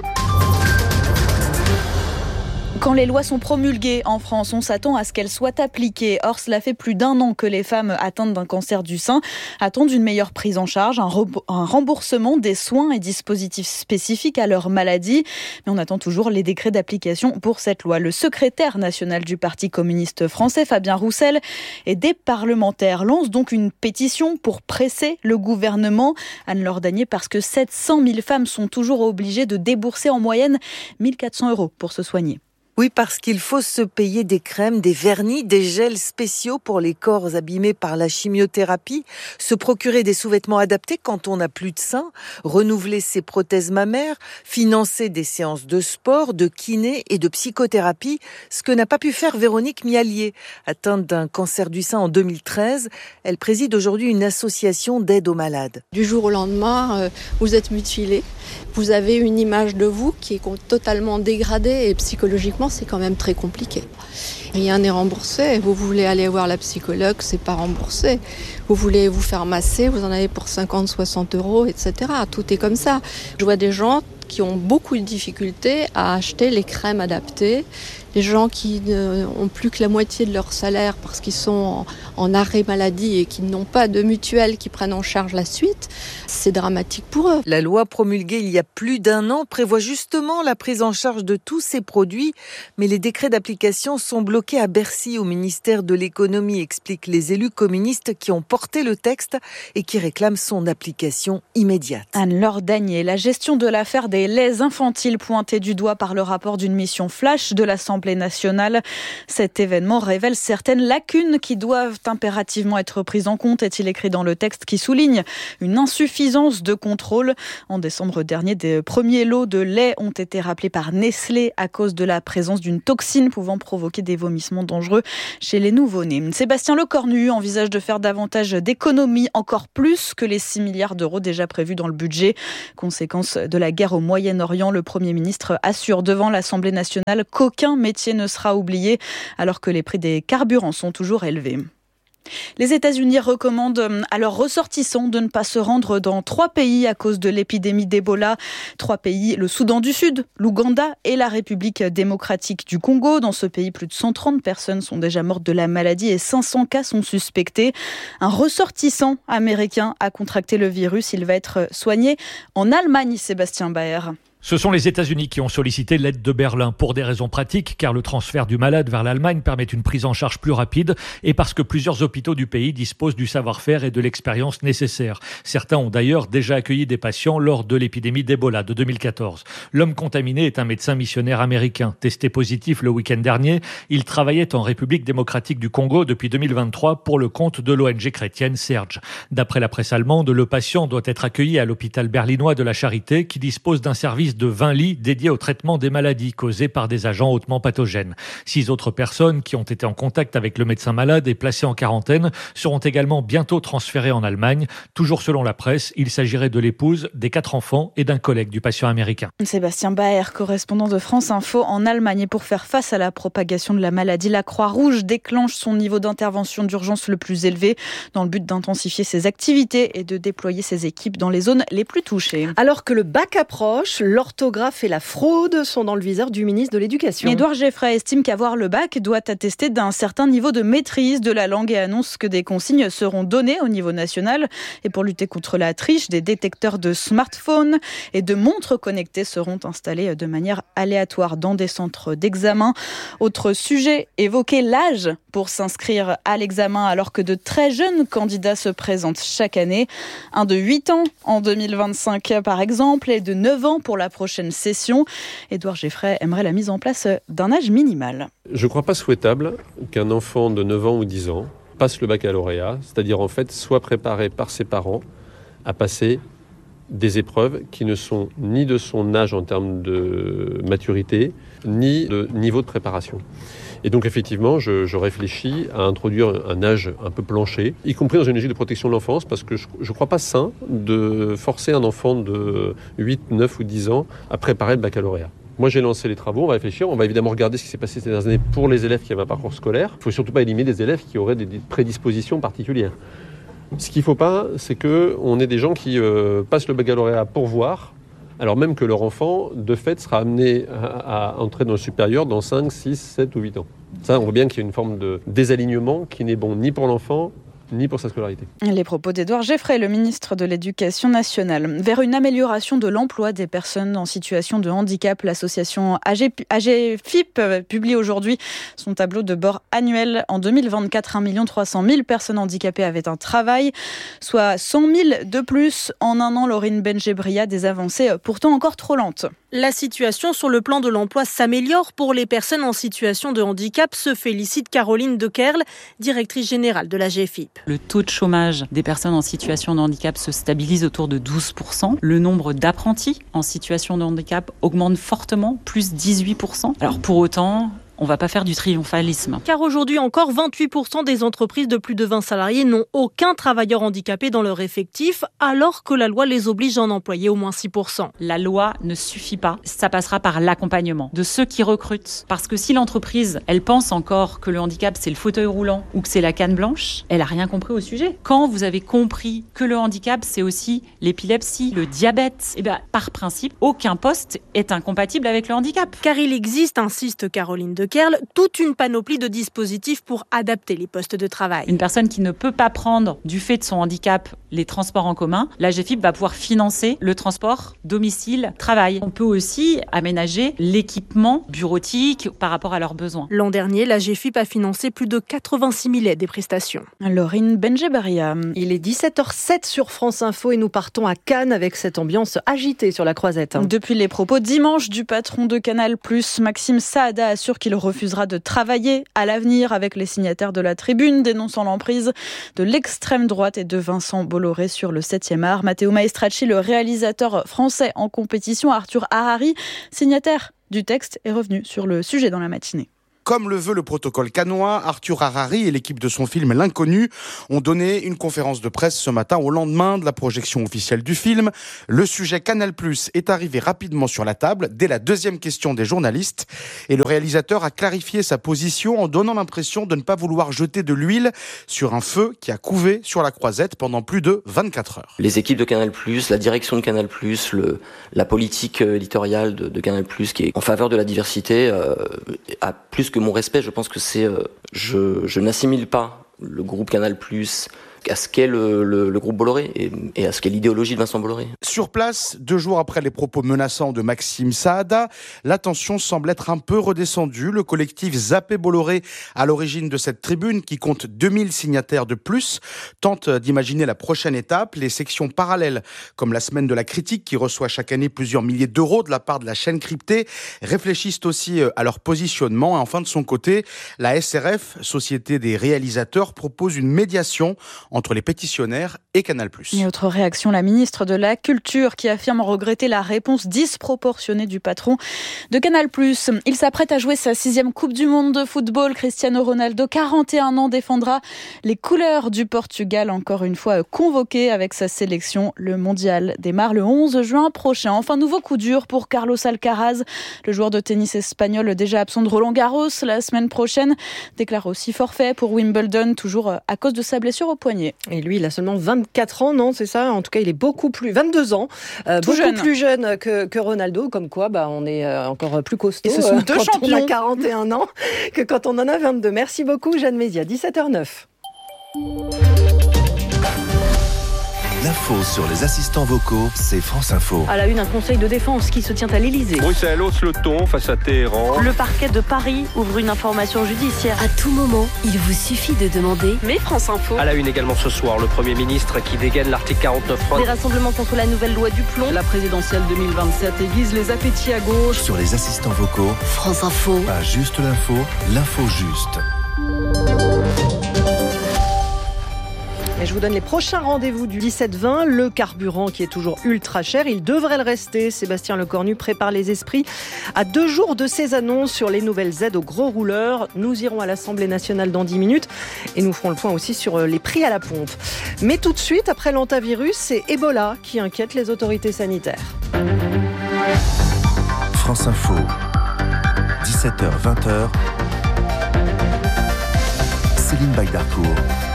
Quand les lois sont promulguées en France, on s'attend à ce qu'elles soient appliquées. Or, cela fait plus d'un an que les femmes atteintes d'un cancer du sein attendent une meilleure prise en charge, un, re- un remboursement des soins et dispositifs spécifiques à leur maladie. Mais on attend toujours les décrets d'application pour cette loi. Le secrétaire national du Parti communiste français, Fabien Roussel, et des parlementaires lancent donc une pétition pour presser le gouvernement. Anne-Laure Danier, parce que sept cent mille femmes sont toujours obligées de débourser en moyenne mille quatre cents euros pour se soigner.
Oui, parce qu'il faut se payer des crèmes, des vernis, des gels spéciaux pour les corps abîmés par la chimiothérapie, se procurer des sous-vêtements adaptés quand on n'a plus de sein, renouveler ses prothèses mammaires, financer des séances de sport, de kiné et de psychothérapie, ce que n'a pas pu faire Véronique Miallier. Atteinte d'un cancer du sein en deux mille treize, elle préside aujourd'hui une association d'aide aux malades.
Du jour au lendemain, euh, vous êtes mutilé, vous avez une image de vous qui est totalement dégradée et psychologiquement, c'est quand même très compliqué. Rien n'est remboursé. Vous voulez aller voir la psychologue, c'est pas remboursé. Vous voulez vous faire masser, vous en avez pour cinquante, soixante euros, et cetera. Tout est comme ça. Je vois des gens qui ont beaucoup de difficultés à acheter les crèmes adaptées. Les gens qui n'ont plus que la moitié de leur salaire parce qu'ils sont en arrêt maladie et qui n'ont pas de mutuelle qui prennent en charge la suite, c'est dramatique pour eux.
La loi promulguée il y a plus d'un an prévoit justement la prise en charge de tous ces produits, mais les décrets d'application sont bloqués à Bercy au ministère de l'économie, expliquent les élus communistes qui ont porté le texte et qui réclament son application immédiate.
Anne-Laure Dagnier, la gestion de l'affaire des laits infantiles pointée du doigt par le rapport d'une mission flash de l'Assemblée nationale. Cet événement révèle certaines lacunes qui doivent impérativement être prises en compte, est-il écrit dans le texte qui souligne une insuffisance de contrôle. En décembre dernier, des premiers lots de lait ont été rappelés par Nestlé à cause de la présence d'une toxine pouvant provoquer des vomissements dangereux chez les nouveau-nés. Sébastien Lecornu envisage de faire davantage d'économies, encore plus que les six milliards d'euros déjà prévus dans le budget. Conséquence de la guerre au Moyen-Orient, le Premier ministre assure devant l'Assemblée nationale qu'aucun métier ne sera oublié alors que les prix des carburants sont toujours élevés. Les États-Unis recommandent à leurs ressortissants de ne pas se rendre dans trois pays à cause de l'épidémie d'Ebola. Trois pays, le Soudan du Sud, l'Ouganda et la République démocratique du Congo. Dans ce pays, plus de cent trente personnes sont déjà mortes de la maladie et cinq cents cas sont suspectés. Un ressortissant américain a contracté le virus. Il va être soigné en Allemagne, Sébastien Baer.
Ce sont les États-Unis qui ont sollicité l'aide de Berlin pour des raisons pratiques, car le transfert du malade vers l'Allemagne permet une prise en charge plus rapide et parce que plusieurs hôpitaux du pays disposent du savoir-faire et de l'expérience nécessaires. Certains ont d'ailleurs déjà accueilli des patients lors de l'épidémie d'Ebola de deux mille quatorze. L'homme contaminé est un médecin missionnaire américain. Testé positif le week-end dernier, il travaillait en République démocratique du Congo depuis deux mille vingt-trois pour le compte de l'O N G chrétienne Serge. D'après la presse allemande, le patient doit être accueilli à l'hôpital berlinois de la Charité qui dispose d'un service de vingt lits dédiés au traitement des maladies causées par des agents hautement pathogènes. Six autres personnes qui ont été en contact avec le médecin malade et placées en quarantaine seront également bientôt transférées en Allemagne. Toujours selon la presse, il s'agirait de l'épouse, des quatre enfants et d'un collègue du patient américain.
Sébastien Baer, correspondant de France Info en Allemagne. Et pour faire face à la propagation de la maladie, la Croix-Rouge déclenche son niveau d'intervention d'urgence le plus élevé dans le but d'intensifier ses activités et de déployer ses équipes dans les zones les plus touchées.
Alors que le bac approche, l'orthographe et la fraude sont dans le viseur du ministre de l'Éducation.
Édouard Geffray estime qu'avoir le bac doit attester d'un certain niveau de maîtrise de la langue et annonce que des consignes seront données au niveau national. Et pour lutter contre la triche, des détecteurs de smartphones et de montres connectées seront installés de manière aléatoire dans des centres d'examen. Autre sujet, évoquer l'âge pour s'inscrire à l'examen alors que de très jeunes candidats se présentent chaque année. Un de huit ans en deux mille vingt-cinq par exemple et de neuf ans pour la prochaine session. Édouard Geffray aimerait la mise en place d'un âge minimal.
Je ne crois pas souhaitable qu'un enfant de neuf ans ou dix ans passe le baccalauréat, c'est-à-dire en fait soit préparé par ses parents à passer des épreuves qui ne sont ni de son âge en termes de maturité, ni de niveau de préparation. Et donc effectivement, je, je réfléchis à introduire un âge un peu plancher, y compris dans une logique de protection de l'enfance, parce que je ne crois pas sain de forcer un enfant de huit, neuf ou dix ans à préparer le baccalauréat. Moi, j'ai lancé les travaux, on va réfléchir, on va évidemment regarder ce qui s'est passé ces dernières années pour les élèves qui avaient un parcours scolaire. Il ne faut surtout pas éliminer des élèves qui auraient des prédispositions particulières. Ce qu'il ne faut pas, c'est qu'on ait des gens qui euh, passent le baccalauréat pour voir, alors même que leur enfant, de fait, sera amené à, à entrer dans le supérieur dans cinq, six, sept ou huit ans. Ça, on voit bien qu'il y a une forme de désalignement qui n'est bon ni pour l'enfant, ni pour sa scolarité.
Les propos d'Édouard Geffray, le ministre de l'Éducation nationale. Vers une amélioration de l'emploi des personnes en situation de handicap, l'association A G F I P publie aujourd'hui son tableau de bord annuel. En deux mille vingt-quatre, un million trois cent mille personnes handicapées avaient un travail, soit cent mille de plus en un an. Laurine Benjebria, des avancées pourtant encore trop lentes.
La situation sur le plan de l'emploi s'améliore pour les personnes en situation de handicap, se félicite Caroline Dekerle, directrice générale de l'A G F I P.
Le taux de chômage des personnes en situation de handicap se stabilise autour de douze pour cent. Le nombre d'apprentis en situation de handicap augmente fortement, plus dix-huit pour cent. Alors pour autant, On va pas faire du triomphalisme.
Car aujourd'hui encore, vingt-huit pour cent des entreprises de plus de vingt salariés n'ont aucun travailleur handicapé dans leur effectif, alors que la loi les oblige à en employer au moins six pour cent.
La loi ne suffit pas. Ça passera par l'accompagnement de ceux qui recrutent. Parce que si l'entreprise, elle pense encore que le handicap, c'est le fauteuil roulant ou que c'est la canne blanche, elle a rien compris au sujet. Quand vous avez compris que le handicap, c'est aussi l'épilepsie, le diabète, eh bien, par principe, aucun poste est incompatible avec le handicap.
Car il existe, insiste Caroline De Kerle, toute une panoplie de dispositifs pour adapter les postes de travail.
Une personne qui ne peut pas prendre, du fait de son handicap, les transports en commun, la G F I P va pouvoir financer le transport domicile-travail. On peut aussi aménager l'équipement bureautique par rapport à leurs besoins.
L'an dernier, la G F I P a financé plus de quatre-vingt-six mille aides et prestations.
Laurine Benjebaria.
Il est dix-sept heures zéro sur France Info et nous partons à Cannes avec cette ambiance agitée sur la Croisette.
Depuis les propos dimanche du patron de Canal plus, Maxime Saada assure qu'il refusera de travailler à l'avenir avec les signataires de la tribune, dénonçant l'emprise de l'extrême droite et de Vincent Bolloré sur le septième art. Matteo Maestracci, le réalisateur français en compétition, Arthur Harari, signataire du texte, est revenu sur le sujet dans la matinée.
Comme le veut le protocole cannois, Arthur Harari et l'équipe de son film L'Inconnu ont donné une conférence de presse ce matin au lendemain de la projection officielle du film. Le sujet Canal plus est arrivé rapidement sur la table dès la deuxième question des journalistes et le réalisateur a clarifié sa position en donnant l'impression de ne pas vouloir jeter de l'huile sur un feu qui a couvé sur la Croisette pendant plus de vingt-quatre heures.
Les équipes de Canal plus, la direction de Canal plus, le, la politique éditoriale de, de Canal plus qui est en faveur de la diversité euh, a plus que mon respect, je pense que c'est, euh, je, je n'assimile pas le groupe Canal plus à ce qu'est le, le, le groupe Bolloré et, et à ce qu'est l'idéologie de Vincent Bolloré.
Sur place, deux jours après les propos menaçants de Maxime Saada, la tension semble être un peu redescendue. Le collectif Zappé Bolloré, à l'origine de cette tribune, qui compte deux mille signataires de plus, tente d'imaginer la prochaine étape. Les sections parallèles, comme la Semaine de la Critique, qui reçoit chaque année plusieurs milliers d'euros de la part de la chaîne cryptée, réfléchissent aussi à leur positionnement. Et enfin, de son côté, la S R F, Société des réalisateurs, propose une médiation entre les pétitionnaires et Canal plus.
Et autre réaction, la ministre de la Culture qui affirme regretter la réponse disproportionnée du patron de Canal plus. Il s'apprête à jouer sa sixième Coupe du Monde de football. Cristiano Ronaldo, quarante et un ans, défendra les couleurs du Portugal, encore une fois convoqué avec sa sélection. Le mondial démarre le onze juin prochain. Enfin, nouveau coup dur pour Carlos Alcaraz. Le joueur de tennis espagnol déjà absent de Roland-Garros la semaine prochaine déclare aussi forfait pour Wimbledon, toujours à cause de sa blessure au poignet.
Et lui, il a seulement vingt-quatre ans, non, c'est ça ? En tout cas, il est beaucoup plus... vingt-deux ans, euh, beaucoup jeune. plus jeune que, que Ronaldo, comme quoi bah, on est euh, encore plus costaud
et ce sont deux
quand
champions.
on a quarante et un ans que quand on en a vingt-deux. Merci beaucoup, Jeanne Mézia. dix-sept heures neuf.
L'info sur les assistants vocaux, c'est France Info.
À la une, un conseil de défense qui se tient à l'Elysée.
Bruxelles hausse le ton face à Téhéran.
Le parquet de Paris ouvre une information judiciaire.
À tout moment, il vous suffit de demander.
Mais France Info.
À la une également ce soir, le Premier ministre qui dégaine l'article quarante-neuf trois.
Des rassemblements contre la nouvelle loi du plomb.
La présidentielle deux mille vingt-sept aiguise les appétits à gauche.
Sur les assistants vocaux,
France Info.
Pas juste l'info, l'info juste.
Et je vous donne les prochains rendez-vous du dix-sept vingt. Le carburant qui est toujours ultra cher, il devrait le rester. Sébastien Lecornu prépare les esprits à deux jours de ces annonces sur les nouvelles aides aux gros rouleurs. Nous irons à l'Assemblée nationale dans dix minutes et nous ferons le point aussi sur les prix à la pompe. Mais tout de suite, après l'antavirus, c'est Ebola qui inquiète les autorités sanitaires.
France Info, dix-sept heures vingt. Céline Baydarcourt.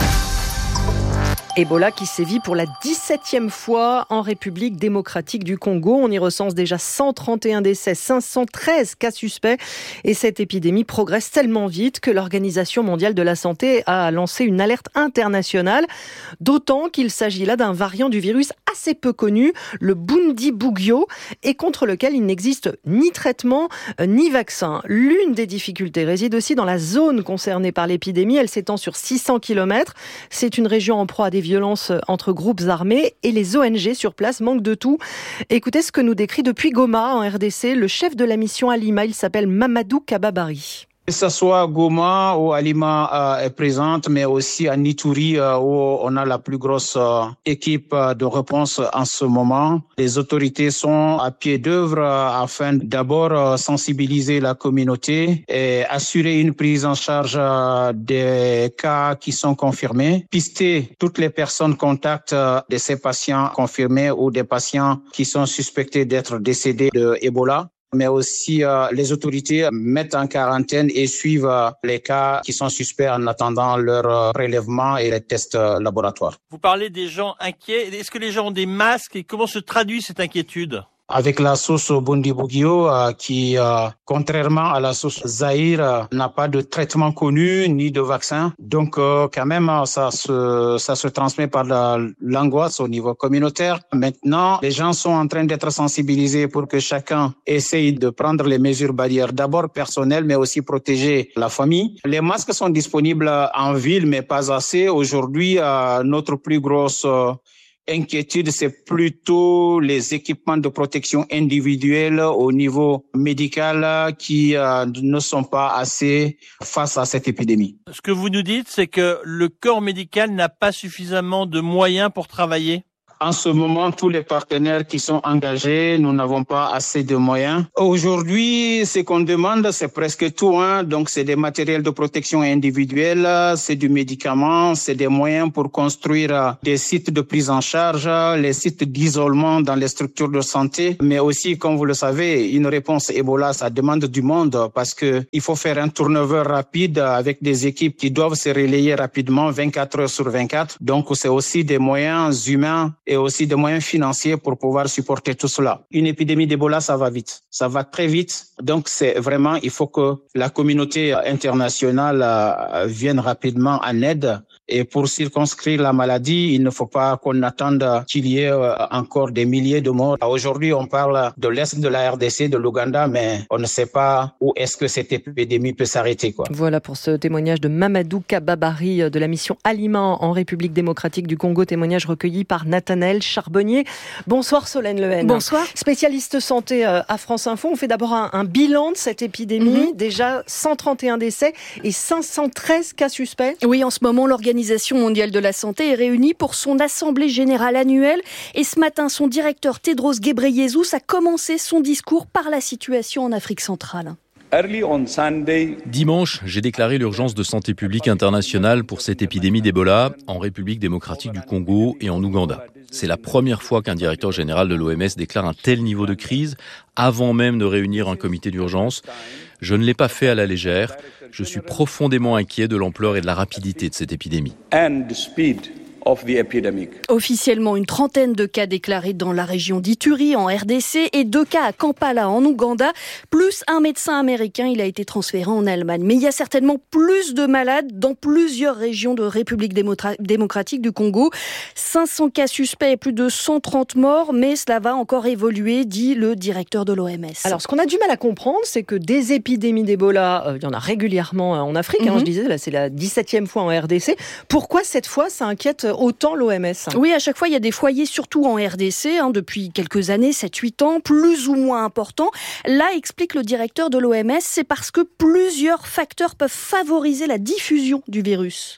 Ebola qui sévit pour la dix-septième fois en République démocratique du Congo. On y recense déjà cent trente et un décès, cinq cent treize cas suspects. Et cette épidémie progresse tellement vite que l'Organisation mondiale de la santé a lancé une alerte internationale. D'autant qu'il s'agit là d'un variant du virus assez peu connu, le Bundibugyo, et contre lequel il n'existe ni traitement ni vaccin. L'une des difficultés réside aussi dans la zone concernée par l'épidémie. Elle s'étend sur six cents kilomètres. C'est une région en proie à des violences entre groupes armés et les O N G sur place manquent de tout. Écoutez ce que nous décrit depuis Goma en R D C le chef de la mission à Lima, il s'appelle Mamadou Kababari.
Que ce soit Goma où Halima euh, est présente, mais aussi à Ituri euh, où on a la plus grosse euh, équipe euh, de réponse en ce moment. Les autorités sont à pied d'œuvre euh, afin d'abord euh, sensibiliser la communauté et assurer une prise en charge euh, des cas qui sont confirmés, pister toutes les personnes contacts euh, de ces patients confirmés ou des patients qui sont suspectés d'être décédés de Ebola. Mais aussi euh, les autorités mettent en quarantaine et suivent euh, les cas qui sont suspects en attendant leur euh, prélèvement et les tests euh, laboratoires.
Vous parlez des gens inquiets. Est-ce que les gens ont des masques et comment se traduit cette inquiétude ?
Avec la sauce Bundibugyo euh, qui, euh, contrairement à la sauce Zaïre, euh, n'a pas de traitement connu ni de vaccin. Donc euh, quand même, ça se, ça se transmet par la, l'angoisse au niveau communautaire. Maintenant, les gens sont en train d'être sensibilisés pour que chacun essaye de prendre les mesures barrières, d'abord personnelles, mais aussi protéger la famille. Les masques sont disponibles en ville, mais pas assez. Aujourd'hui, euh, notre plus grosse euh, inquiétude, c'est plutôt les équipements de protection individuelle au niveau médical qui euh, ne sont pas assez face à cette épidémie.
Ce que vous nous dites, c'est que le corps médical n'a pas suffisamment de moyens pour travailler ?
En ce moment, tous les partenaires qui sont engagés, nous n'avons pas assez de moyens. Aujourd'hui, ce qu'on demande, c'est presque tout, hein. Donc, c'est des matériels de protection individuelle, c'est du médicament, c'est des moyens pour construire des sites de prise en charge, les sites d'isolement dans les structures de santé. Mais aussi, comme vous le savez, une réponse Ebola, ça demande du monde parce que il faut faire un turnover rapide avec des équipes qui doivent se relayer rapidement vingt-quatre heures sur vingt-quatre. Donc, c'est aussi des moyens humains et aussi des moyens financiers pour pouvoir supporter tout cela. Une épidémie d'Ebola, ça va vite. Ça va très vite. Donc, c'est vraiment, il faut que la communauté internationale vienne rapidement en aide. Et pour circonscrire la maladie, il ne faut pas qu'on attende qu'il y ait encore des milliers de morts. Aujourd'hui, on parle de l'Est de la R D C, de l'Ouganda, mais on ne sait pas où est-ce que cette épidémie peut s'arrêter, quoi.
Voilà pour ce témoignage de Mamadou Kababari de la mission Aliment en République démocratique du Congo, témoignage recueilli par Nathanaël Charbonnier. Bonsoir Solène Lehen.
Bonsoir.
Spécialiste santé à France Info, on fait d'abord un, un bilan de cette épidémie. Mm-hmm. Déjà cent trente et un décès et cinq cent treize cas suspects.
Oui, en ce moment, l'organisation L'Organisation mondiale de la santé est réunie pour son assemblée générale annuelle. Et ce matin, son directeur Tedros Ghebreyesus a commencé son discours par la situation en Afrique centrale.
Dimanche, j'ai déclaré l'urgence de santé publique internationale pour cette épidémie d'Ebola en République démocratique du Congo et en Ouganda. C'est la première fois qu'un directeur général de l'O M S déclare un tel niveau de crise avant même de réunir un comité d'urgence. Je ne l'ai pas fait à la légère. Je suis profondément inquiet de l'ampleur et de la rapidité de cette épidémie.
Officiellement, une trentaine de cas déclarés dans la région d'Ituri, en R D C, et deux cas à Kampala, en Ouganda, plus un médecin américain. Il a été transféré en Allemagne. Mais il y a certainement plus de malades dans plusieurs régions de République démotra- démocratique du Congo. cinq cents cas suspects et plus de cent trente morts, mais cela va encore évoluer, dit le directeur de l'O M S.
Alors, ce qu'on a du mal à comprendre, c'est que des épidémies d'Ebola, euh, il y en a régulièrement en Afrique. Mm-hmm. Hein, je disais, là, c'est la dix-septième fois en R D C. Pourquoi cette fois, ça inquiète autant l'O M S?
Oui, à chaque fois, il y a des foyers, surtout en R D C, hein, depuis quelques années, sept huit ans, plus ou moins importants. Là, explique le directeur de l'O M S, c'est parce que plusieurs facteurs peuvent favoriser la diffusion du virus.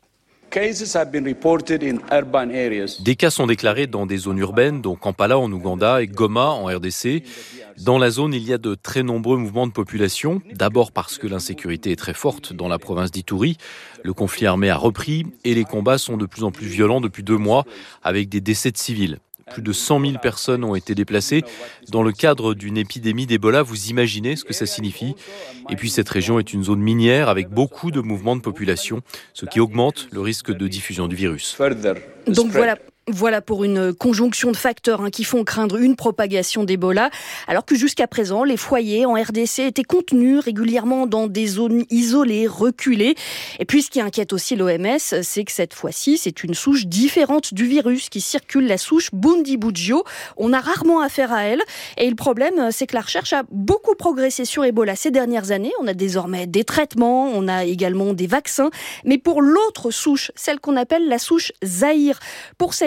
Des cas sont déclarés dans des zones urbaines, dont Kampala en Ouganda et Goma en R D C. Dans la zone, il y a de très nombreux mouvements de population. D'abord parce que l'insécurité est très forte dans la province d'Ituri. Le conflit armé a repris et les combats sont de plus en plus violents depuis deux mois, avec des décès de civils. Plus de cent mille personnes ont été déplacées. Dans le cadre d'une épidémie d'Ebola, vous imaginez ce que ça signifie. Et puis cette région est une zone minière avec beaucoup de mouvements de population, ce qui augmente le risque de diffusion du virus.
Donc voilà. Voilà pour une conjonction de facteurs hein, qui font craindre une propagation d'Ebola, alors que jusqu'à présent, les foyers en R D C étaient contenus régulièrement dans des zones isolées, reculées. Et puis ce qui inquiète aussi l'O M S, c'est que cette fois-ci, c'est une souche différente du virus qui circule, la souche Bundibugyo. On a rarement affaire à elle. Et le problème, c'est que la recherche a beaucoup progressé sur Ebola ces dernières années. On a désormais des traitements, on a également des vaccins. Mais pour l'autre souche, celle qu'on appelle la souche Zaïre, pour celle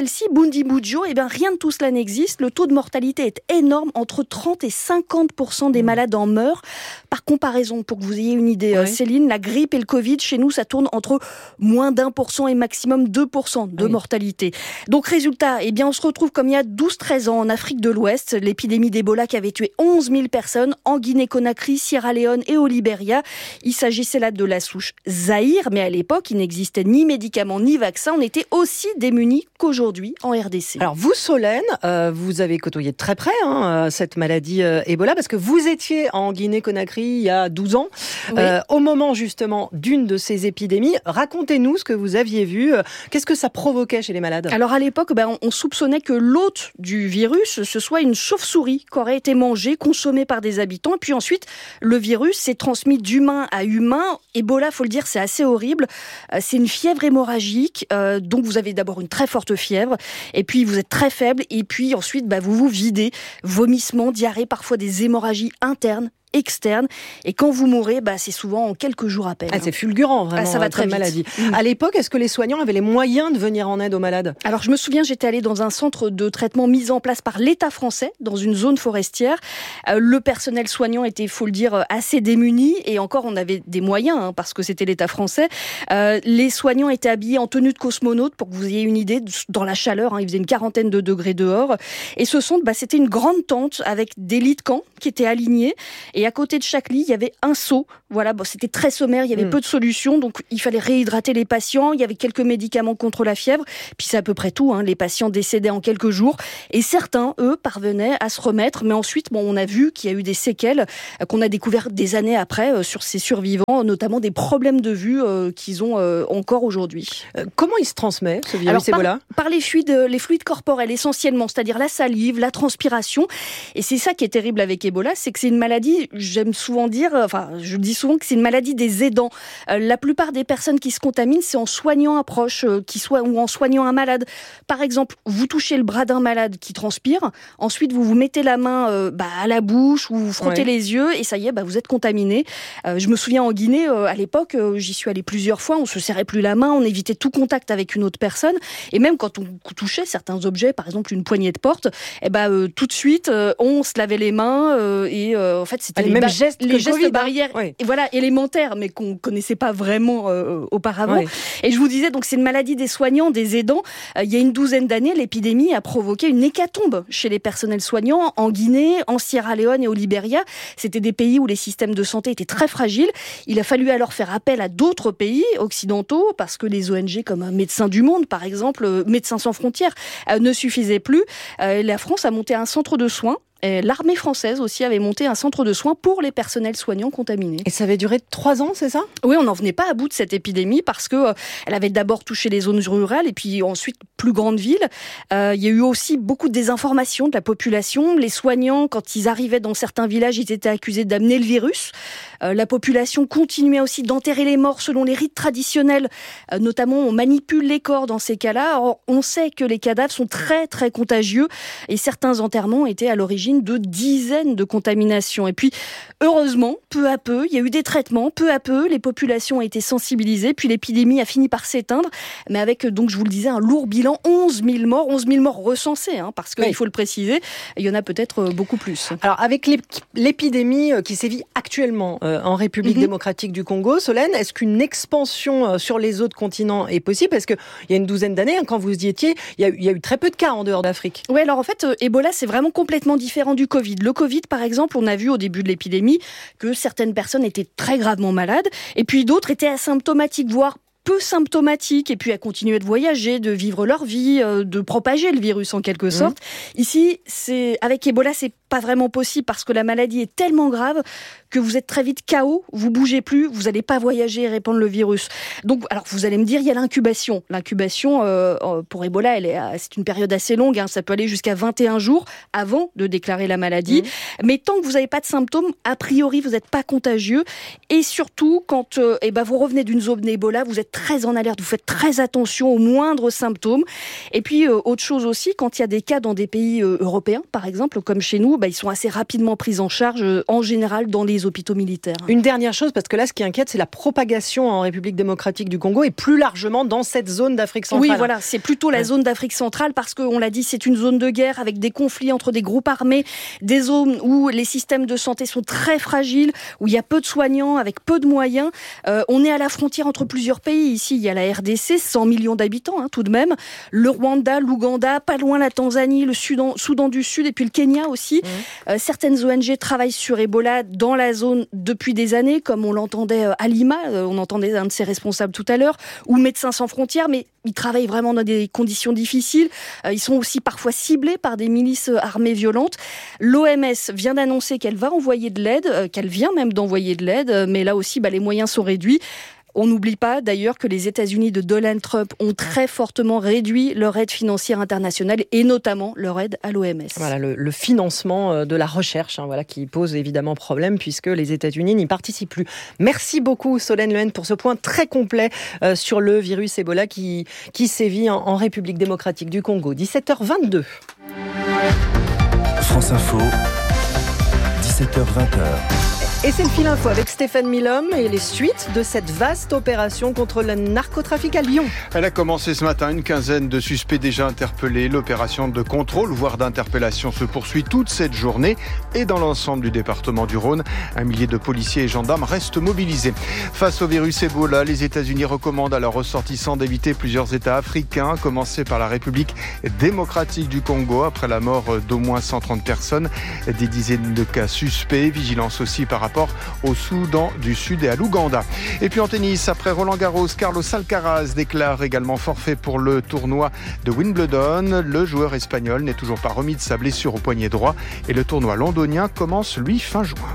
celle-ci, Bundibugyo, eh ben, rien de tout cela n'existe. Le taux de mortalité est énorme. Entre trente et cinquante pour cent des malades en meurent. Par comparaison, pour que vous ayez une idée, oui. Céline, la grippe et le Covid, chez nous, ça tourne entre moins d'un pour cent et maximum deux pour cent de oui. mortalité. Donc, résultat, eh bien, on se retrouve comme il y a douze treize ans en Afrique de l'Ouest, l'épidémie d'Ebola qui avait tué onze mille personnes en Guinée-Conakry, Sierra Leone et au Libéria. Il s'agissait là de la souche Zaïre, mais à l'époque, il n'existait ni médicaments ni vaccins. On était aussi démunis qu'aujourd'hui en R D C.
Alors vous, Solène, euh, vous avez côtoyé de très près hein, cette maladie euh, Ebola, parce que vous étiez en Guinée-Conakry il y a douze ans, oui. euh, au moment justement d'une de ces épidémies. Racontez-nous ce que vous aviez vu. Qu'est-ce que ça provoquait chez les malades ?
Alors à l'époque, ben, on soupçonnait que l'hôte du virus, ce soit une chauve-souris qui aurait été mangée, consommée par des habitants. Et puis ensuite, le virus s'est transmis d'humain à humain. Ebola, faut le dire, c'est assez horrible. Euh, c'est une fièvre hémorragique. Euh, donc vous avez d'abord une très forte fièvre. Et puis vous êtes très faible. Et puis ensuite, bah, vous vous videz. Vomissements, diarrhée, parfois des hémorragies internes, externe, et quand vous mourrez, bah, c'est souvent en quelques jours à peine.
Ah, c'est fulgurant, vraiment, ah, ça va très vite. Maladie. Mmh. À l'époque, est-ce que les soignants avaient les moyens de venir en aide aux malades ?
Alors, je me souviens, j'étais allée dans un centre de traitement mis en place par l'État français, dans une zone forestière. Euh, le personnel soignant était, il faut le dire, assez démuni, et encore, on avait des moyens, hein, parce que c'était l'État français. Euh, les soignants étaient habillés en tenue de cosmonaute, pour que vous ayez une idée, dans la chaleur, hein, il faisait une quarantaine de degrés dehors, et ce centre, bah, c'était une grande tente avec des lits de camp qui étaient alignés, et à côté de chaque lit, il y avait un seau. Voilà, bon, c'était très sommaire, il y avait mmh. peu de solutions, donc il fallait réhydrater les patients, il y avait quelques médicaments contre la fièvre, puis c'est à peu près tout, hein. Les patients décédaient en quelques jours, et certains, eux, parvenaient à se remettre, mais ensuite, bon, on a vu qu'il y a eu des séquelles euh, qu'on a découvertes des années après euh, sur ces survivants, notamment des problèmes de vue euh, qu'ils ont euh, encore aujourd'hui.
Euh, comment il se transmet, ce virus Ebola ?
par, par les fluides, les fluides corporels essentiellement, c'est-à-dire la salive, la transpiration, et c'est ça qui est terrible avec Ebola, c'est que c'est une maladie, j'aime souvent dire, enfin, je dis souvent que c'est une maladie des aidants. Euh, la plupart des personnes qui se contaminent, c'est en soignant un proche, euh, qui soit, ou en soignant un malade. Par exemple, vous touchez le bras d'un malade qui transpire, ensuite vous vous mettez la main euh, bah, à la bouche, ou vous frottez ouais. les yeux, et ça y est, bah, vous êtes contaminé. Euh, je me souviens en Guinée, euh, à l'époque, euh, j'y suis allée plusieurs fois, on se serrait plus la main, on évitait tout contact avec une autre personne, et même quand on touchait certains objets, par exemple une poignée de porte, et bah, euh, tout de suite, euh, on se lavait les mains, euh, et euh, en fait, c'était
les, les mêmes ba- gestes,
les gestes
COVID,
barrières,
hein.
et voilà, élémentaires, mais qu'on connaissait pas vraiment euh, auparavant. Ouais. Et je vous disais, donc c'est une maladie des soignants, des aidants. Euh, il y a une douzaine d'années, l'épidémie a provoqué une hécatombe chez les personnels soignants en Guinée, en Sierra Leone et au Libéria. C'était des pays où les systèmes de santé étaient très fragiles. Il a fallu alors faire appel à d'autres pays occidentaux parce que les O N G comme Médecins du Monde, par exemple, Médecins sans frontières, euh, ne suffisaient plus. Euh, la France a monté un centre de soins. Et l'armée française aussi avait monté un centre de soins pour les personnels soignants contaminés.
Et ça avait duré trois ans, c'est ça ?
Oui, on n'en venait pas à bout de cette épidémie parce que euh, elle avait d'abord touché les zones rurales et puis ensuite plus grandes villes. Euh, il y a eu aussi beaucoup de désinformation de la population. Les soignants, quand ils arrivaient dans certains villages, ils étaient accusés d'amener le virus. Euh, la population continuait aussi d'enterrer les morts selon les rites traditionnels. Euh, notamment, on manipule les corps dans ces cas-là. Alors, on sait que les cadavres sont très très contagieux et certains enterrements étaient à l'origine de dizaines de contaminations. Et puis, heureusement, peu à peu, il y a eu des traitements, peu à peu, les populations ont été sensibilisées, puis l'épidémie a fini par s'éteindre, mais avec, donc je vous le disais, un lourd bilan, onze mille morts, onze mille morts recensés, hein, parce qu'il oui. faut le préciser, il y en a peut-être beaucoup plus.
Alors, avec l'épidémie qui sévit actuellement euh, en République mm-hmm. démocratique du Congo, Solène, est-ce qu'une expansion euh, sur les autres continents est possible ? Parce qu'il y a une douzaine d'années, hein, quand vous y étiez, il y, a, il y a eu très peu de cas en dehors d'Afrique.
Oui, alors en fait, euh, Ebola, c'est vraiment complètement différent du Covid. Le Covid, par exemple, on a vu au début de l'épidémie que certaines personnes étaient très gravement malades et puis d'autres étaient asymptomatiques, voire peu symptomatiques, et puis à continuer de voyager, de vivre leur vie, euh, de propager le virus en quelque sorte. Mmh. Ici, c'est, avec Ebola, c'est pas vraiment possible parce que la maladie est tellement grave que vous êtes très vite K O, vous bougez plus, vous n'allez pas voyager et répandre le virus. Donc, alors vous allez me dire, il y a l'incubation. L'incubation euh, pour Ebola, elle est, c'est une période assez longue, hein, ça peut aller jusqu'à vingt et un jours avant de déclarer la maladie. Mmh. Mais tant que vous n'avez pas de symptômes, a priori, vous n'êtes pas contagieux. Et surtout, quand euh, eh ben, vous revenez d'une zone Ebola, vous êtes très en alerte, vous faites très attention aux moindres symptômes. Et puis, euh, autre chose aussi, quand il y a des cas dans des pays euh, européens, par exemple, comme chez nous, bah, ils sont assez rapidement pris en charge, euh, en général dans les hôpitaux militaires.
Une dernière chose, parce que là, ce qui inquiète, c'est la propagation en République démocratique du Congo et plus largement dans cette zone d'Afrique centrale.
Oui, voilà, c'est plutôt la ouais. zone d'Afrique centrale parce qu'on l'a dit, c'est une zone de guerre avec des conflits entre des groupes armés, des zones où les systèmes de santé sont très fragiles, où il y a peu de soignants, avec peu de moyens. Euh, on est à la frontière entre plusieurs pays. Ici, il y a la R D C, cent millions d'habitants, hein, tout de même. Le Rwanda, l'Ouganda, pas loin la Tanzanie, le Soudan, Soudan du Sud et puis le Kenya aussi. Mmh. Euh, certaines O N G travaillent sur Ebola dans la zone depuis des années, comme on l'entendait à Lima, euh, on entendait un de ses responsables tout à l'heure, ou Médecins sans frontières, mais ils travaillent vraiment dans des conditions difficiles. Euh, ils sont aussi parfois ciblés par des milices armées violentes. L'O M S vient d'annoncer qu'elle va envoyer de l'aide, euh, qu'elle vient même d'envoyer de l'aide, euh, mais là aussi, bah, les moyens sont réduits. On n'oublie pas d'ailleurs que les États-Unis de Donald Trump ont très fortement réduit leur aide financière internationale et notamment leur aide à l'O M S.
Voilà le, le financement de la recherche, hein, voilà, qui pose évidemment problème puisque les États-Unis n'y participent plus. Merci beaucoup Solène Lehen pour ce point très complet euh, sur le virus Ebola qui, qui sévit en, en République démocratique du Congo. dix-sept heures vingt-deux.
France Info, dix-sept heures vingt.
Et c'est le fil info avec Stéphane Milhomme et les suites de cette vaste opération contre le narcotrafic à Lyon.
Elle a commencé ce matin, une quinzaine de suspects déjà interpellés. L'opération de contrôle, voire d'interpellation, se poursuit toute cette journée. Et dans l'ensemble du département du Rhône, un millier de policiers et gendarmes restent mobilisés. Face au virus Ebola, les États-Unis recommandent à leurs ressortissants d'éviter plusieurs États africains, à commencer par la République démocratique du Congo, après la mort d'au moins cent trente personnes. Des dizaines de cas suspects, vigilance aussi par rapport au Soudan du Sud et à l'Ouganda. Et puis en tennis, après Roland Garros, Carlos Alcaraz déclare également forfait pour le tournoi de Wimbledon. Le joueur espagnol n'est toujours pas remis de sa blessure au poignet droit et le tournoi londonien commence lui fin juin.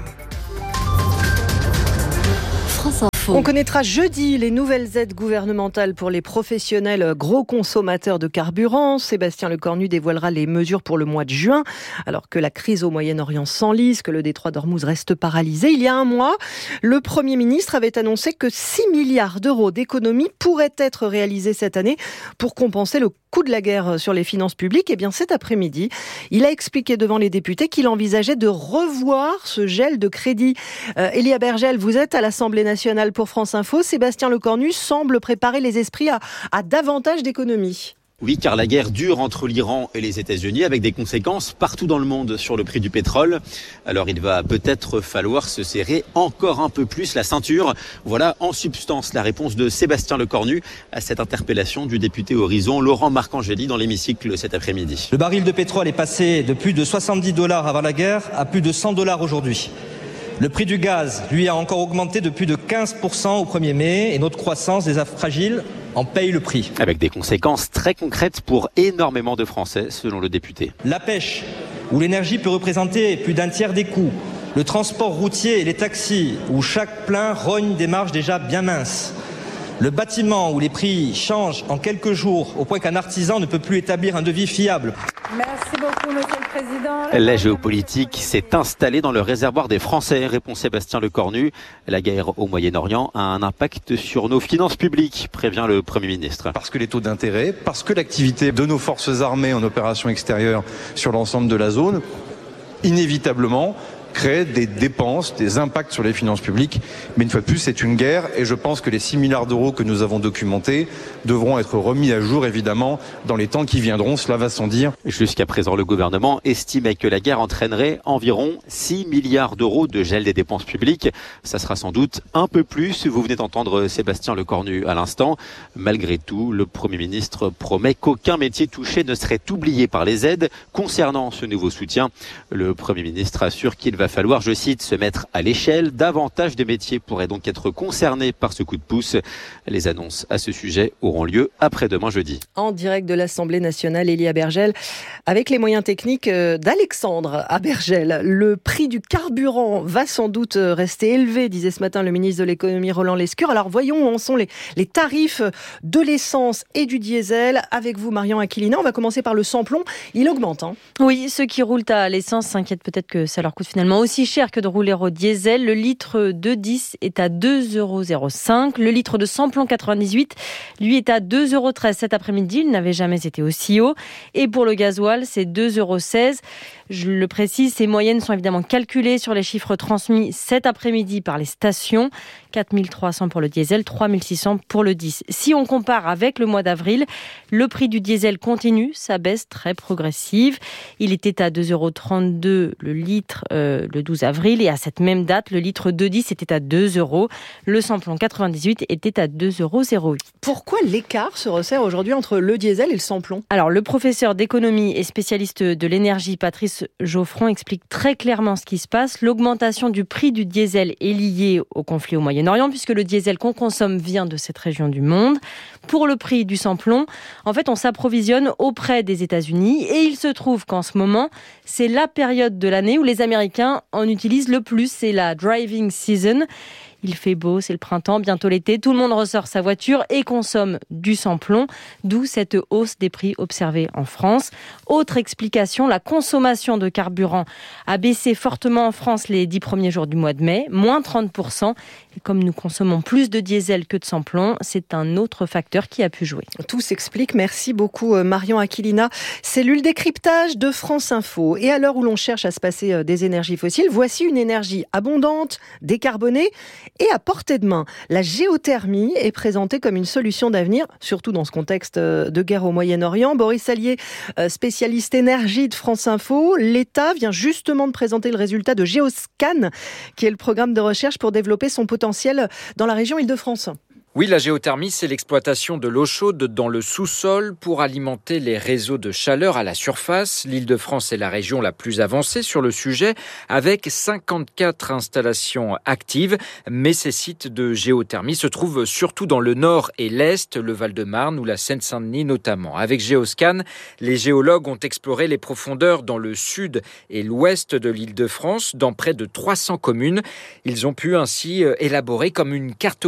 France Info. On connaîtra jeudi les nouvelles aides gouvernementales pour les professionnels gros consommateurs de carburant. Sébastien Lecornu dévoilera les mesures pour le mois de juin, alors que la crise au Moyen-Orient s'enlise, que le détroit d'Ormuz reste paralysé. Il y a un mois, le Premier ministre avait annoncé que six milliards d'euros d'économies pourraient être réalisés cette année pour compenser le coût de la guerre sur les finances publiques. Et bien cet après-midi, il a expliqué devant les députés qu'il envisageait de revoir ce gel de crédit. Euh, Elia Bergel, vous êtes à l'Assemblée nationale pour France Info. Sébastien Lecornu semble préparer les esprits à, à davantage d'économies.
Oui, car la guerre dure entre l'Iran et les États-Unis avec des conséquences partout dans le monde sur le prix du pétrole. Alors il va peut-être falloir se serrer encore un peu plus la ceinture. Voilà en substance la réponse de Sébastien Lecornu à cette interpellation du député Horizon Laurent Marcangeli dans l'hémicycle cet après-midi.
Le baril de pétrole est passé de plus de soixante-dix dollars avant la guerre à plus de cent dollars aujourd'hui. Le prix du gaz, lui, a encore augmenté de plus de quinze pour cent au premier mai et notre croissance des affres fragiles en paye le prix.
Avec des conséquences très concrètes pour énormément de Français, selon le député.
La pêche, où l'énergie peut représenter plus d'un tiers des coûts. Le transport routier et les taxis, où chaque plein rogne des marges déjà bien minces. Le bâtiment, où les prix changent en quelques jours, au point qu'un artisan ne peut plus établir un devis fiable.
Merci beaucoup, Monsieur le Président.
La géopolitique s'est installée dans le réservoir des Français, répond Sébastien Lecornu. La guerre au Moyen-Orient a un impact sur nos finances publiques, prévient le Premier ministre.
Parce que les taux d'intérêt, parce que l'activité de nos forces armées en opération extérieure sur l'ensemble de la zone, inévitablement, crée des dépenses, des impacts sur les finances publiques. Mais une fois de plus, c'est une guerre et je pense que les six milliards d'euros que nous avons documentés devront être remis à jour, évidemment, dans les temps qui viendront. Cela va sans dire.
Jusqu'à présent, le gouvernement estimait que la guerre entraînerait environ six milliards d'euros de gel des dépenses publiques. Ça sera sans doute un peu plus. Vous venez d'entendre Sébastien Lecornu à l'instant. Malgré tout, le Premier ministre promet qu'aucun métier touché ne serait oublié par les aides. Concernant ce nouveau soutien, le Premier ministre assure qu'il va falloir, je cite, se mettre à l'échelle. Davantage de métiers pourraient donc être concernés par ce coup de pouce. Les annonces à ce sujet auront lieu après-demain jeudi.
En direct de l'Assemblée nationale, Elia Bergel, avec les moyens techniques d'Alexandre à Bergel. Le prix du carburant va sans doute rester élevé, disait ce matin le ministre de l'économie Roland Lescure. Alors voyons où en sont les, les tarifs de l'essence et du diesel. Avec vous, Marion Aquilina, on va commencer par le samplon. Il augmente. Hein.
Oui, ceux qui roulent à l'essence s'inquiètent peut-être que ça leur coûte finalement
finalement aussi cher que de rouler au diesel. Le litre de dix est à deux euros zéro cinq. Le litre de samplon quatre-vingt-dix-huit, lui, est à deux euros treize cet après-midi. Il n'avait jamais été aussi haut. Et pour le gasoil, c'est deux euros seize. Je le précise, ces moyennes sont évidemment calculées sur les chiffres transmis cet après-midi par les stations. quatre mille trois cents pour le diesel, trois mille six cents pour le dix. Si on compare avec le mois d'avril, le prix du diesel continue sa baisse très progressive. Il était à deux euros trente-deux le litre euh, le douze avril et à cette même date, le litre de dix était à deux euros. Le samplon quatre-vingt-dix-huit était à deux euros zéro huit.
Pourquoi l'écart se resserre aujourd'hui entre le diesel et le samplon ?
Alors, le professeur d'économie et spécialiste de l'énergie, Patrice Geoffron, explique très clairement ce qui se passe. L'augmentation du prix du diesel est liée au conflit au Moyen-Orient, puisque le diesel qu'on consomme vient de cette région du monde. Pour le prix du samplon, en fait, on s'approvisionne auprès des États-Unis et il se trouve qu'en ce moment, c'est la période de l'année où les Américains en utilisent le plus. C'est la driving season. Il fait beau, c'est le printemps, bientôt l'été. Tout le monde ressort sa voiture et consomme du samplon, d'où cette hausse des prix observée en France. Autre explication, la consommation de carburant a baissé fortement en France les dix premiers jours du mois de mai, moins trente pour cent. Et comme nous consommons plus de diesel que de samplon, c'est un autre facteur qui a pu jouer.
Tout s'explique. Merci beaucoup Marion Aquilina. Cellule décryptage de France Info. Et à l'heure où l'on cherche à se passer des énergies fossiles, voici une énergie abondante, décarbonée et à portée de main. La géothermie est présentée comme une solution d'avenir, surtout dans ce contexte de guerre au Moyen-Orient. Boris Allier, spécialiste énergie de France Info, l'État vient justement de présenter le résultat de Géoscan, qui est le programme de recherche pour développer son potentiel dans la région Île-de-France.
Oui, la géothermie, c'est l'exploitation de l'eau chaude dans le sous-sol pour alimenter les réseaux de chaleur à la surface. L'Île-de-France est la région la plus avancée sur le sujet, avec cinquante-quatre installations actives. Mais ces sites de géothermie se trouvent surtout dans le nord et l'est, le Val-de-Marne ou la Seine-Saint-Denis notamment. Avec Géoscan, les géologues ont exploré les profondeurs dans le sud et l'ouest de l'Île-de-France, dans près de trois cents communes. Ils ont pu ainsi élaborer comme une cartographie